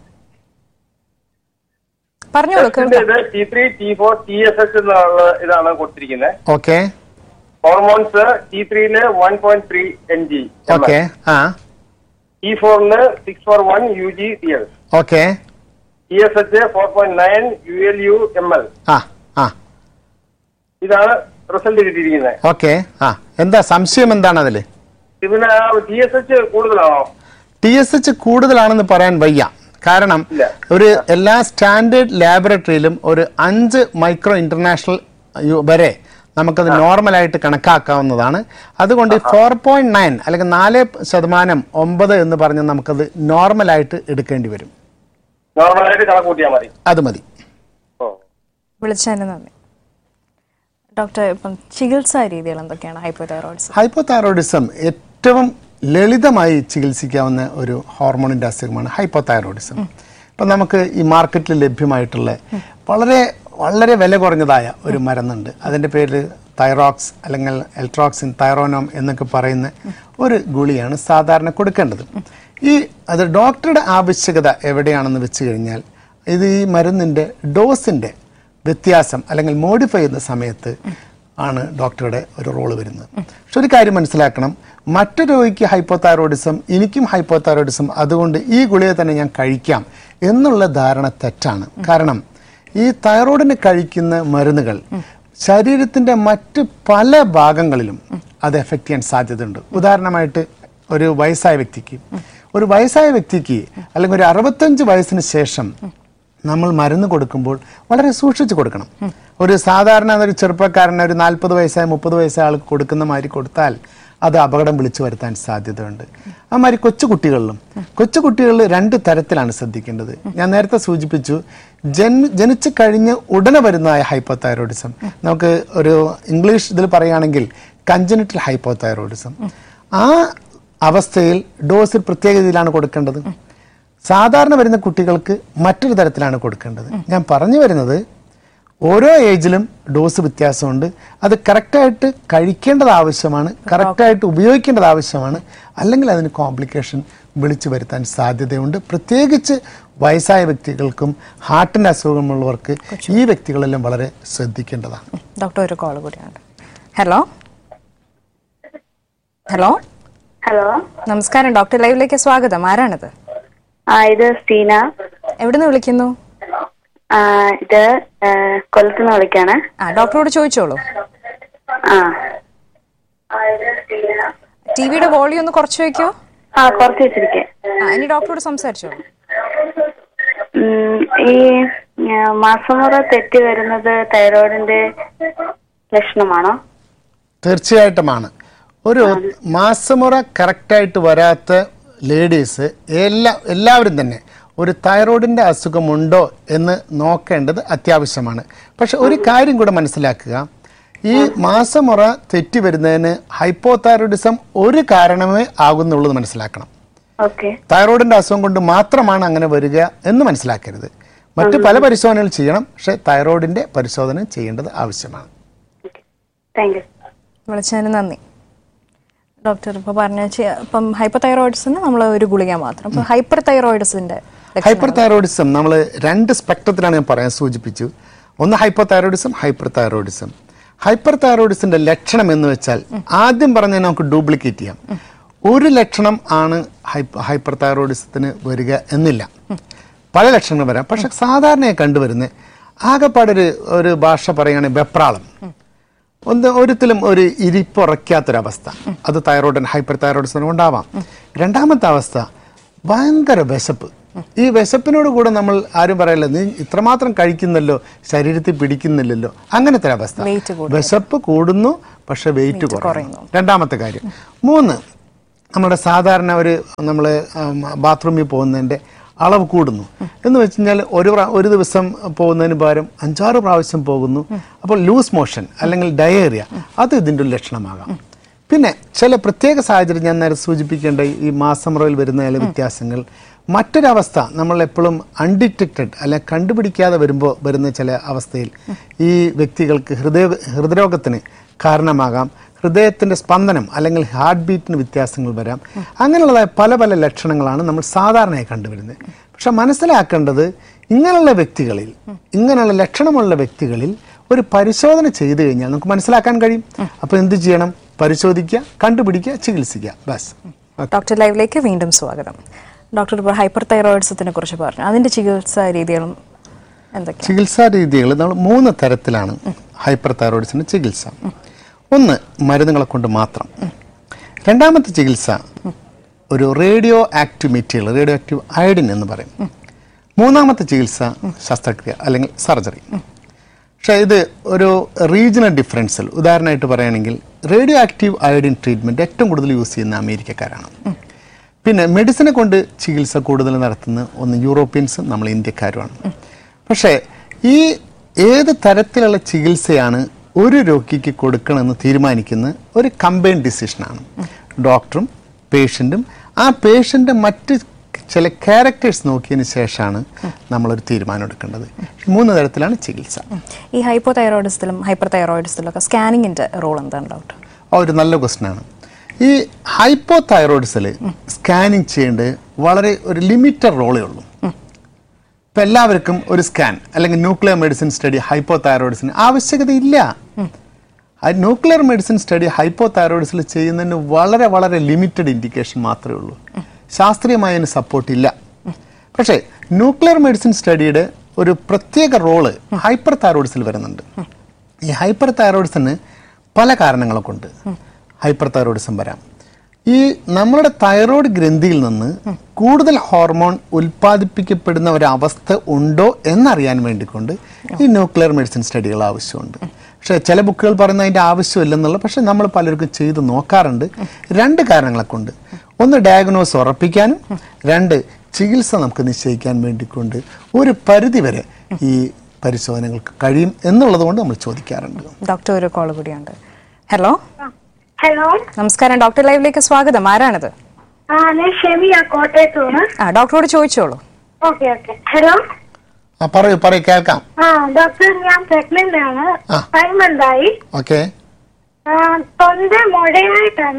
പറഞ്ഞോളൂ. T three T four T S H എന്നുള്ള ഇതാണ് കൊടുത്തിരിക്കുന്നത്. Okay. Hormones T ത്രീയില് one point three N G, okay. ആ T ഫോറിന് six four one U G T L, okay. T S H four point nine U L U M L. ആ ആ ഇതാണ് റിസൾട്ട് കിട്ടിയിരിക്കുന്നത്. ഓക്കെ. ആ എന്താ സംശയം എന്താണ് അതില്? ഇതിന് ടി എസ് എച്ച് കൂടുതലാണോ? ടി എസ് എച്ച് കൂടുതലാണെന്ന് പറയാൻ വയ്യ. കാരണം ഒരു എല്ലാ സ്റ്റാൻഡേർഡ് ലാബറട്ടറിയിലും ഒരു അഞ്ച് മൈക്രോ ഇന്റർനാഷണൽ വരെ നമുക്കത് നോർമലായിട്ട് കണക്കാക്കാവുന്നതാണ്. അതുകൊണ്ട് ഫോർ പോയിന്റ് നയൻ അല്ലെങ്കിൽ നാല് ശതമാനം ഒമ്പത് എന്ന് പറഞ്ഞ് നമുക്കത് നോർമലായിട്ട് എടുക്കേണ്ടി വരും. നോർമലായിട്ട് കണക്കൂട്ടിയാൽ മതി. അത് മതി. വിളിച്ചതിന് നന്ദി. ഡോക്ടർ, ഇപ്പം ചികിത്സാ രീതികൾ എന്തൊക്കെയാണ് ഹൈപ്പോതൈറോയിഡിസം? ഹൈപ്പോതൈറോയിഡിസം ഏറ്റവും ലളിതമായി ചികിത്സിക്കാവുന്ന ഒരു ഹോർമോണിൻ്റെ അസുഖമാണ് ഹൈപ്പോതൈറോയിഡിസം. ഇപ്പം നമുക്ക് ഈ മാർക്കറ്റിൽ ലഭ്യമായിട്ടുള്ള വളരെ വളരെ വില കുറഞ്ഞതായ ഒരു മരുന്നുണ്ട്. അതിൻ്റെ പേര് തൈറോക്സ് അല്ലെങ്കിൽ എൽട്രോക്സിൻ, തൈറോനോം എന്നൊക്കെ പറയുന്ന ഒരു ഗുളിയാണ് സാധാരണ കൊടുക്കേണ്ടത്. ഈ അത് ഡോക്ടറുടെ ആവശ്യകത എവിടെയാണെന്ന് വെച്ച് കഴിഞ്ഞാൽ ഇത് ഈ മരുന്നിൻ്റെ ഡോസിൻ്റെ വ്യത്യാസം അല്ലെങ്കിൽ മോഡിഫൈ ചെയ്യുന്ന സമയത്ത് ആണ് ഡോക്ടറുടെ ഒരു റോള് വരുന്നത്. പക്ഷെ ഒരു കാര്യം മനസ്സിലാക്കണം, മറ്റു രോഗിക്ക് ഹൈപ്പോതൈറോയിഡിസം, എനിക്കും ഹൈപ്പോതൈറോയിഡിസം, അതുകൊണ്ട് ഈ ഗുളിക തന്നെ ഞാൻ കഴിക്കാം എന്നുള്ള ധാരണ തെറ്റാണ്. കാരണം ഈ തൈറോയിഡിന് കഴിക്കുന്ന മരുന്നുകൾ ശരീരത്തിൻ്റെ മറ്റ് പല ഭാഗങ്ങളിലും അത് എഫക്റ്റ് ചെയ്യാൻ സാധ്യതയുണ്ട്. ഉദാഹരണമായിട്ട് ഒരു വയസ്സായ വ്യക്തിക്ക് ഒരു വയസ്സായ വ്യക്തിക്ക് അല്ലെങ്കിൽ ഒരു അറുപത്തഞ്ച് വയസ്സിന് ശേഷം നമ്മൾ മരുന്ന് കൊടുക്കുമ്പോൾ വളരെ സൂക്ഷിച്ച് കൊടുക്കണം. ഒരു സാധാരണ ഒരു ചെറുപ്പക്കാരന് ഒരു നാൽപ്പത് വയസ്സായ മുപ്പത് വയസ്സായ ആൾക്ക് കൊടുക്കുന്ന മാതിരി കൊടുത്താൽ അത് അപകടം വിളിച്ചു വരുത്താൻ സാധ്യതയുണ്ട്. ആ മാതിരി കൊച്ചുകുട്ടികളിലും കൊച്ചുകുട്ടികളിൽ രണ്ട് തരത്തിലാണ് ശ്രദ്ധിക്കേണ്ടത്. ഞാൻ നേരത്തെ സൂചിപ്പിച്ചു, ജന് ജനിച്ചു കഴിഞ്ഞ് ഉടനെ വരുന്നതായ ഹൈപ്പോതൈറോയിഡിസം, നമുക്ക് ഒരു ഇംഗ്ലീഷ് ഇതിൽ പറയുകയാണെങ്കിൽ കഞ്ചനിറ്റൽ ഹൈപ്പോതൈറോയിഡിസം. ആ അവസ്ഥയിൽ ഡോസിൽ പ്രത്യേക രീതിയിലാണ് കൊടുക്കേണ്ടത്. സാധാരണ വരുന്ന കുട്ടികൾക്ക് മറ്റൊരു തരത്തിലാണ് കൊടുക്കേണ്ടത്. ഞാൻ പറഞ്ഞു വരുന്നത്, ഓരോ ഏജിലും ഡോസ് വ്യത്യാസമുണ്ട്. അത് കറക്റ്റായിട്ട് കഴിക്കേണ്ടത് ആവശ്യമാണ്, കറക്റ്റായിട്ട് ഉപയോഗിക്കേണ്ടത് ആവശ്യമാണ്. അല്ലെങ്കിൽ അതിന് കോംപ്ലിക്കേഷൻ വിളിച്ചു വരുത്താൻ സാധ്യതയുണ്ട്. പ്രത്യേകിച്ച് വയസ്സായ വ്യക്തികൾക്കും ഹാർട്ടിൻ്റെ അസുഖമുള്ളവർക്ക് ഈ വ്യക്തികളെല്ലാം വളരെ ശ്രദ്ധിക്കേണ്ടതാണ്. ഡോക്ടർ ഒരു കോൾ കൂടിയാണ്. ഹലോ ഹലോ ഹലോ നമസ്കാരം, ഡോക്ടർ ലൈവിലേക്ക് സ്വാഗതം. ആരാണിത്? ആ ഇത് സ്റ്റീന. എവിടുന്ന് വിളിക്കുന്നു? ആ ഇത് കൊല്ലത്തുനിന്ന് വിളിക്കാണ്. ആ ഡോക്ടറോട് ചോദിച്ചോളൂ. ആ ടിവിയുടെ വോളിയം ഒന്ന് കുറച്ച് വെക്കോ. ആ കുറച്ച് വെച്ചിരിക്കേ. ഇനി ഡോക്ടറോട് സംസാരിച്ചോളൂ. ഈ മാസമുറ തെറ്റി വരുന്നത് തൈറോയിഡിന്റെ ലക്ഷണമാണോ? തീർച്ചയായിട്ടുമാണ്. ഒരു മാസമുറ കറക്റ്റായിട്ട് വരാത്ത ലേഡീസ് എല്ലാ എല്ലാവരും തന്നെ ഒരു തൈറോയിഡിൻ്റെ അസുഖമുണ്ടോ എന്ന് നോക്കേണ്ടത് അത്യാവശ്യമാണ്. പക്ഷെ ഒരു കാര്യം കൂടെ മനസ്സിലാക്കുക, ഈ മാസമുറ തെറ്റി വരുന്നതിന് ഹൈപ്പോതൈറോയിഡിസം ഒരു കാരണമേ ആകുന്നുള്ളത് മനസ്സിലാക്കണം. തൈറോയിഡിൻ്റെ അസുഖം കൊണ്ട് മാത്രമാണ് അങ്ങനെ വരിക എന്ന് മനസ്സിലാക്കരുത്. മറ്റ് പല പരിശോധനകൾ ചെയ്യണം, പക്ഷെ തൈറോയിഡിൻ്റെ പരിശോധന ചെയ്യേണ്ടത് ആവശ്യമാണ്. വിളിച്ചതിന് നന്ദി. ഡോക്ടർ ഇപ്പോൾ പറഞ്ഞ ഇപ്പം ഹൈപ്പർ തൈറോയിഡിസിന് നമ്മൾ ഒരു ഗുളിക മാത്രം. ഇപ്പം ഹൈപ്പർ തൈറോയിഡിസിന്റെ ഹൈപ്പർ തൈറോയിഡിസം നമ്മൾ രണ്ട് സ്പെക്ട്രത്തിലാണ് ഞാൻ പറയാൻ സൂചിപ്പിച്ചു. ഒന്ന് hyper thyroidism, hyper thyroidism. Hyper തൈറോയിഡിസിന്റെ ലക്ഷണം എന്ന് വെച്ചാൽ ആദ്യം പറഞ്ഞ നമുക്ക് ഡ്യൂപ്ലിക്കേറ്റ് ചെയ്യാം. ഒരു ലക്ഷണം ആണ് ഹൈപ്പർ തൈറോയിഡിസത്തിന് വരിക എന്നില്ല, പല ലക്ഷണങ്ങൾ വരാം. പക്ഷെ സാധാരണയായി കണ്ടുവരുന്നത് ആകെപ്പാടൊരു ഒരു ഭാഷ പറയുകയാണെങ്കിൽ വെപ്രാളം, ഒന്ന് ഒരിക്കലും ഒരു ഇരിപ്പുറയ്ക്കാത്തൊരവസ്ഥ, അത് തൈറോയിഡ് ഹൈപ്പർ തൈറോയിഡിസിന് ഉണ്ടാവാം. രണ്ടാമത്തെ അവസ്ഥ ഭയങ്കര വിശപ്പ്. ഈ വിശപ്പിനോട് കൂടെ നമ്മൾ ആരും പറയല്ല നീ ഇത്രമാത്രം കഴിക്കുന്നല്ലോ, ശരീരത്തിൽ പിടിക്കുന്നില്ലല്ലോ, അങ്ങനത്തെ അവസ്ഥ. വിശപ്പ് കൂടുന്നു പക്ഷെ വെയിറ്റ് കുറയുന്നു. രണ്ടാമത്തെ കാര്യം. മൂന്ന്, നമ്മുടെ സാധാരണ ഒരു നമ്മൾ ബാത്റൂമിൽ പോകുന്നതിൻ്റെ അളവ് കൂടുന്നു എന്ന് വെച്ച് കഴിഞ്ഞാൽ ഒരു ഒരു ദിവസം പോകുന്നതിന് പകരം അഞ്ചാറ് പ്രാവശ്യം പോകുന്നു. അപ്പോൾ ലൂസ് മോഷൻ അല്ലെങ്കിൽ ഡയേറിയ, അത് ഇതിൻ്റെ ഒരു ലക്ഷണമാകാം. പിന്നെ ചില പ്രത്യേക സാഹചര്യം ഞാൻ നേരെ സൂചിപ്പിക്കേണ്ട ഈ മാസമുറയിൽ വരുന്ന ചില വ്യത്യാസങ്ങൾ. മറ്റൊരവസ്ഥ നമ്മൾ എപ്പോഴും അൺഡിറ്റക്റ്റഡ് അല്ലെ കണ്ടുപിടിക്കാതെ വരുമ്പോൾ വരുന്ന ചില അവസ്ഥയിൽ ഈ വ്യക്തികൾക്ക് ഹൃദയ ഹൃദയരോഗത്തിന് കാരണമാകാം. ഹൃദയത്തിൻ്റെ സ്പന്ദനം അല്ലെങ്കിൽ ഹാർട്ട് ബീറ്റിന് വ്യത്യാസങ്ങൾ വരാം. അങ്ങനെയുള്ളതായ പല പല ലക്ഷണങ്ങളാണ് നമ്മൾ സാധാരണയായി കണ്ടുവരുന്നത്. പക്ഷെ മനസ്സിലാക്കേണ്ടത് ഇങ്ങനെയുള്ള വ്യക്തികളിൽ ഇങ്ങനെയുള്ള ലക്ഷണമുള്ള വ്യക്തികളിൽ ഒരു പരിശോധന ചെയ്തു കഴിഞ്ഞാൽ നമുക്ക് മനസ്സിലാക്കാൻ കഴിയും. അപ്പോൾ എന്ത് ചെയ്യണം? പരിശോധിക്കുക, കണ്ടുപിടിക്കുക, ചികിത്സിക്കുക. ബസ്. ഡോക്ടർ ലൈവിലേക്ക് വീണ്ടും സ്വാഗതം. ഡോക്ടർ ഇപ്പോൾ ഹൈപ്പർ തൈറോയിഡിസത്തിനെ കുറിച്ച് പറഞ്ഞു. അതിൻ്റെ ചികിത്സാ രീതികളും എന്തൊക്കെയാണ്? ചികിത്സാ രീതികൾ നമ്മൾ മൂന്ന് തരത്തിലാണ് ഹൈപ്പർ തൈറോയിഡിസിൻ്റെ ചികിത്സ. ഒന്ന് മരുന്നുകളെ കൊണ്ട് മാത്രം. രണ്ടാമത്തെ ചികിത്സ ഒരു radio active material, radio active iodine എന്ന് പറയും. മൂന്നാമത്തെ ചികിത്സ ശസ്ത്രക്രിയ അല്ലെങ്കിൽ സർജറി. പക്ഷേ ഇത് ഒരു റീജിയണൽ ഡിഫറൻസിൽ ഉദാഹരണമായിട്ട് പറയുകയാണെങ്കിൽ റേഡിയോ ആക്റ്റീവ് അയഡിൻ ട്രീറ്റ്മെൻറ്റ് ഏറ്റവും കൂടുതൽ യൂസ് ചെയ്യുന്ന അമേരിക്കക്കാരാണ്. പിന്നെ മെഡിസിനെ കൊണ്ട് ചികിത്സ കൂടുതൽ നടത്തുന്ന ഒന്ന് യൂറോപ്യൻസും നമ്മൾ ഇന്ത്യക്കാരുമാണ്. പക്ഷേ ഈ ഏത് തരത്തിലുള്ള ചികിത്സയാണ് ഒരു രോഗിക്ക് കൊടുക്കണമെന്ന് തീരുമാനിക്കുന്ന ഒരു കമ്പൈൻ ഡിസിഷനാണ്. ഡോക്ടറും പേഷ്യൻറ്റും ആ പേഷ്യൻ്റെ മറ്റ് ചില ക്യാരക്ടേഴ്സ് നോക്കിയതിന് ശേഷമാണ് നമ്മളൊരു തീരുമാനം എടുക്കേണ്ടത്. മൂന്ന് തരത്തിലാണ് ചികിത്സ. ഈ ഹൈപ്പോ തൈറോയിഡിസത്തിലും ഹൈപ്പർ തൈറോയിഡിസത്തിലും ഒക്കെ സ്കാനിങ്ങിൻ്റെ റോൾ എന്താണ് ഡോക്ടർ? ഒരു നല്ല ക്വസ്റ്റ്യനാണ്. ഈ ഹൈപ്പോ തൈറോയിഡിസിൽ സ്കാനിങ് ചെയ്യേണ്ടത് വളരെ ഒരു ലിമിറ്റഡ് റോളേ ഉള്ളൂ. ഇപ്പം എല്ലാവർക്കും ഒരു സ്കാൻ അല്ലെങ്കിൽ nuclear medicine study hypo തൈറോയിഡിസിന് ആവശ്യകതയില്ല. Nuclear medicine study hypo തൈറോയിഡിസിൽ ചെയ്യുന്നതിന് വളരെ വളരെ ലിമിറ്റഡ് ഇൻഡിക്കേഷൻ മാത്രമേ ഉള്ളൂ. ശാസ്ത്രീയമായ അതിന് സപ്പോർട്ടില്ല. പക്ഷേ ന്യൂക്ലിയർ മെഡിസിൻ സ്റ്റഡിയുടെ ഒരു പ്രത്യേക റോള് ഹൈപ്പർ തൈറോയിഡിസിൽ വരുന്നുണ്ട്. ഈ ഹൈപ്പർ തൈറോയിഡിസിന് പല കാരണങ്ങളെ കൊണ്ട് ഹൈപ്പർ തൈറോയിഡിസം വരാം. ഈ നമ്മുടെ തൈറോയ്ഡ് ഗ്രന്ഥിയിൽ നിന്ന് കൂടുതൽ ഹോർമോൺ ഉൽപ്പാദിപ്പിക്കപ്പെടുന്ന ഒരവസ്ഥ ഉണ്ടോ എന്നറിയാൻ വേണ്ടിക്കൊണ്ട് ഈ ന്യൂക്ലിയർ മെഡിസിൻ സ്റ്റഡികൾ ആവശ്യമുണ്ട്. പക്ഷേ ചില ബുക്കുകൾ പറയുന്ന അതിൻ്റെ ആവശ്യമില്ലെന്നുള്ള, പക്ഷെ നമ്മൾ പലർക്കും ചെയ്ത് നോക്കാറുണ്ട്. രണ്ട് കാരണങ്ങളെ കൊണ്ട്. ഒന്ന് ഡയഗ്നോസ് ഉറപ്പിക്കാനും, രണ്ട് ചികിത്സ നമുക്ക് നിശ്ചയിക്കാൻ വേണ്ടിക്കൊണ്ട് ഒരു പരിധിവരെ ഈ പരിശോധനകൾക്ക് കഴിയും എന്നുള്ളത് കൊണ്ട് നമ്മൾ ചോദിക്കാറുണ്ട്. ഡോക്ടർ ഒരു കോൾ കൂടിയുണ്ട്. ഹലോ ഹലോ നമസ്കാരം, ഡോക്ടർ ലൈവിലേക്ക് സ്വാഗതം. ആരാണിത്? ആ ഞാൻ ഷെമിയ കോട്ടയത്ത് നിന്ന്. ആ ഡോക്ടറോട് ചോദിച്ചോളൂ. Okay okay. ഹലോ ആ ആ പറയൂ പറയൂ കേൾക്കാം. ആ ഡോക്ടർ, ഞാൻ പ്രഗ്നന്റ് ആണ്, ഫൈവ് മന്ത് ആയി. ഓക്കെ. തൊണ്ട മുഴയായിട്ടാണ്,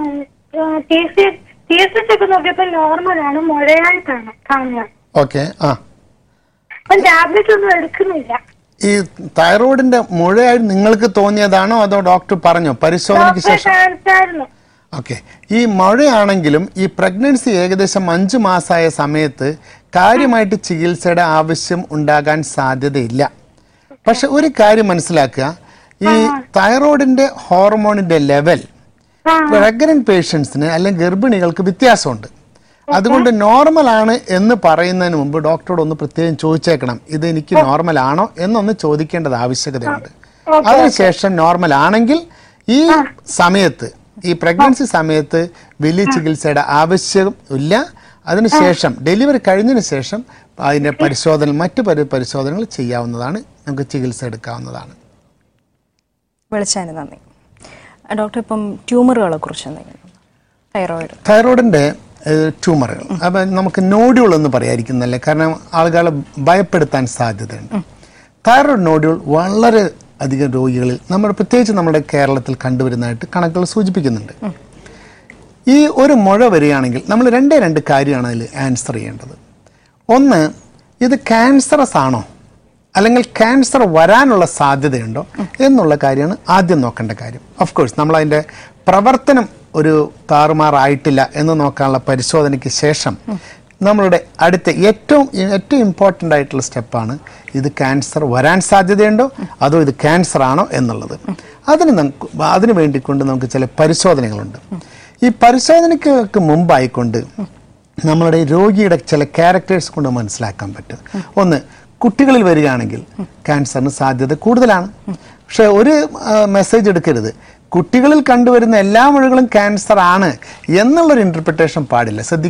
ടി സി ഒക്കെ നോക്കിയപ്പോ നോർമലാണ്, മുഴയായിട്ടാണ് കാണുന്നത്. ഓക്കെ. ആ അപ്പം ടാബ്ലറ്റ് ഒന്നും എടുക്കുന്നില്ല. ഈ തൈറോയിഡിന്റെ മുഴയായി നിങ്ങൾക്ക് തോന്നിയതാണോ അതോ ഡോക്ടർ പറഞ്ഞോ പരിശോധനയ്ക്ക് ശേഷം? ഓക്കെ. ഈ മഴയാണെങ്കിലും ഈ പ്രഗ്നൻസി ഏകദേശം അഞ്ചു മാസമായ സമയത്ത് കാര്യമായിട്ട് ചികിത്സയുടെ ആവശ്യം ഉണ്ടാകാൻ സാധ്യതയില്ല. പക്ഷെ ഒരു കാര്യം മനസ്സിലാക്കുക, ഈ തൈറോയിഡിന്റെ ഹോർമോണിന്റെ ലെവൽ പ്രഗ്നന്റ് പേഷ്യൻസിന് അല്ലെങ്കിൽ ഗർഭിണികൾക്ക് വ്യത്യാസമുണ്ട്. അതുകൊണ്ട് നോർമൽ ആണ് എന്ന് പറയുന്നതിന് മുമ്പ് ഡോക്ടറോട് ഒന്ന് പ്രത്യേകം ചോദിച്ചേക്കണം, ഇത് എനിക്ക് നോർമൽ ആണോ എന്നൊന്ന് ചോദിക്കേണ്ടത് ആവശ്യകതയുണ്ട്. അതിനുശേഷം നോർമൽ ആണെങ്കിൽ ഈ സമയത്ത് ഈ പ്രഗ്നൻസി സമയത്ത് വലിയ ചികിത്സയുടെ ആവശ്യം ഇല്ല. അതിനുശേഷം ഡെലിവറി കഴിഞ്ഞതിന് ശേഷം അതിൻ്റെ പരിശോധന മറ്റു പരിശോധനകൾ ചെയ്യാവുന്നതാണ്, നമുക്ക് ചികിത്സ എടുക്കാവുന്നതാണ്. വിളിച്ചതിന് നന്ദി. ഡോക്ടർ, ഇപ്പം ട്യൂമറുകളെ കുറിച്ച് എന്തെങ്കിലും? തൈറോയിഡ് തൈറോയിഡിൻ്റെ ട്യൂമറുകൾ അപ്പം നമുക്ക് നോഡ്യൂൾ എന്ന് പറയാതിരിക്കുന്നല്ലേ, കാരണം ആളുകളെ ഭയപ്പെടുത്താൻ സാധ്യതയുണ്ട്. തൈറോയിഡ് നോഡ്യൂൾ വളരെ അധികം രോഗികളിൽ നമ്മൾ പ്രത്യേകിച്ച് നമ്മുടെ കേരളത്തിൽ കണ്ടുവരുന്നതായിട്ട് കണക്കുകൾ സൂചിപ്പിക്കുന്നുണ്ട്. ഈ ഒരു മുഴ വരികയാണെങ്കിൽ നമ്മൾ രണ്ടേ രണ്ട് കാര്യമാണ് അതിൽ ആൻസർ ചെയ്യേണ്ടത്. ഒന്ന്, ഇത് ക്യാൻസറസ് ആണോ അല്ലെങ്കിൽ ക്യാൻസർ വരാനുള്ള സാധ്യതയുണ്ടോ എന്നുള്ള കാര്യമാണ് ആദ്യം നോക്കേണ്ട കാര്യം. ഓഫ് കോഴ്സ് നമ്മൾ അതിൻ്റെ പ്രവർത്തനം ഒരു താറുമാറായിട്ടില്ല എന്ന് നോക്കാനുള്ള പരിശോധനയ്ക്ക് ശേഷം നമ്മളുടെ അടുത്ത ഏറ്റവും ഏറ്റവും ഇമ്പോർട്ടൻ്റ് ആയിട്ടുള്ള സ്റ്റെപ്പാണ് ഇത് ക്യാൻസർ വരാൻ സാധ്യതയുണ്ടോ അതോ ഇത് ക്യാൻസർ ആണോ എന്നുള്ളത്. അതിന് നമുക്ക് അതിന് വേണ്ടിക്കൊണ്ട് നമുക്ക് ചില പരിശോധനകളുണ്ട്. ഈ പരിശോധനയ്ക്ക് മുമ്പായിക്കൊണ്ട് നമ്മളുടെ രോഗിയുടെ ചില ക്യാരക്ടേഴ്സ് കൊണ്ട് മനസ്സിലാക്കാൻ പറ്റും. ഒന്ന്, കുട്ടികളിൽ വരികയാണെങ്കിൽ ക്യാൻസറിന് സാധ്യത കൂടുതലാണ്. പക്ഷെ ഒരു മെസ്സേജ് എടുക്കരുത്, കുട്ടികളിൽ കണ്ടുവരുന്ന എല്ലാ മുഴകളും ക്യാൻസർ ആണ് എന്നുള്ളൊരു ഇൻ്റർപ്രിട്ടേഷൻ പാടില്ല. ശ്രദ്ധിക്കുക.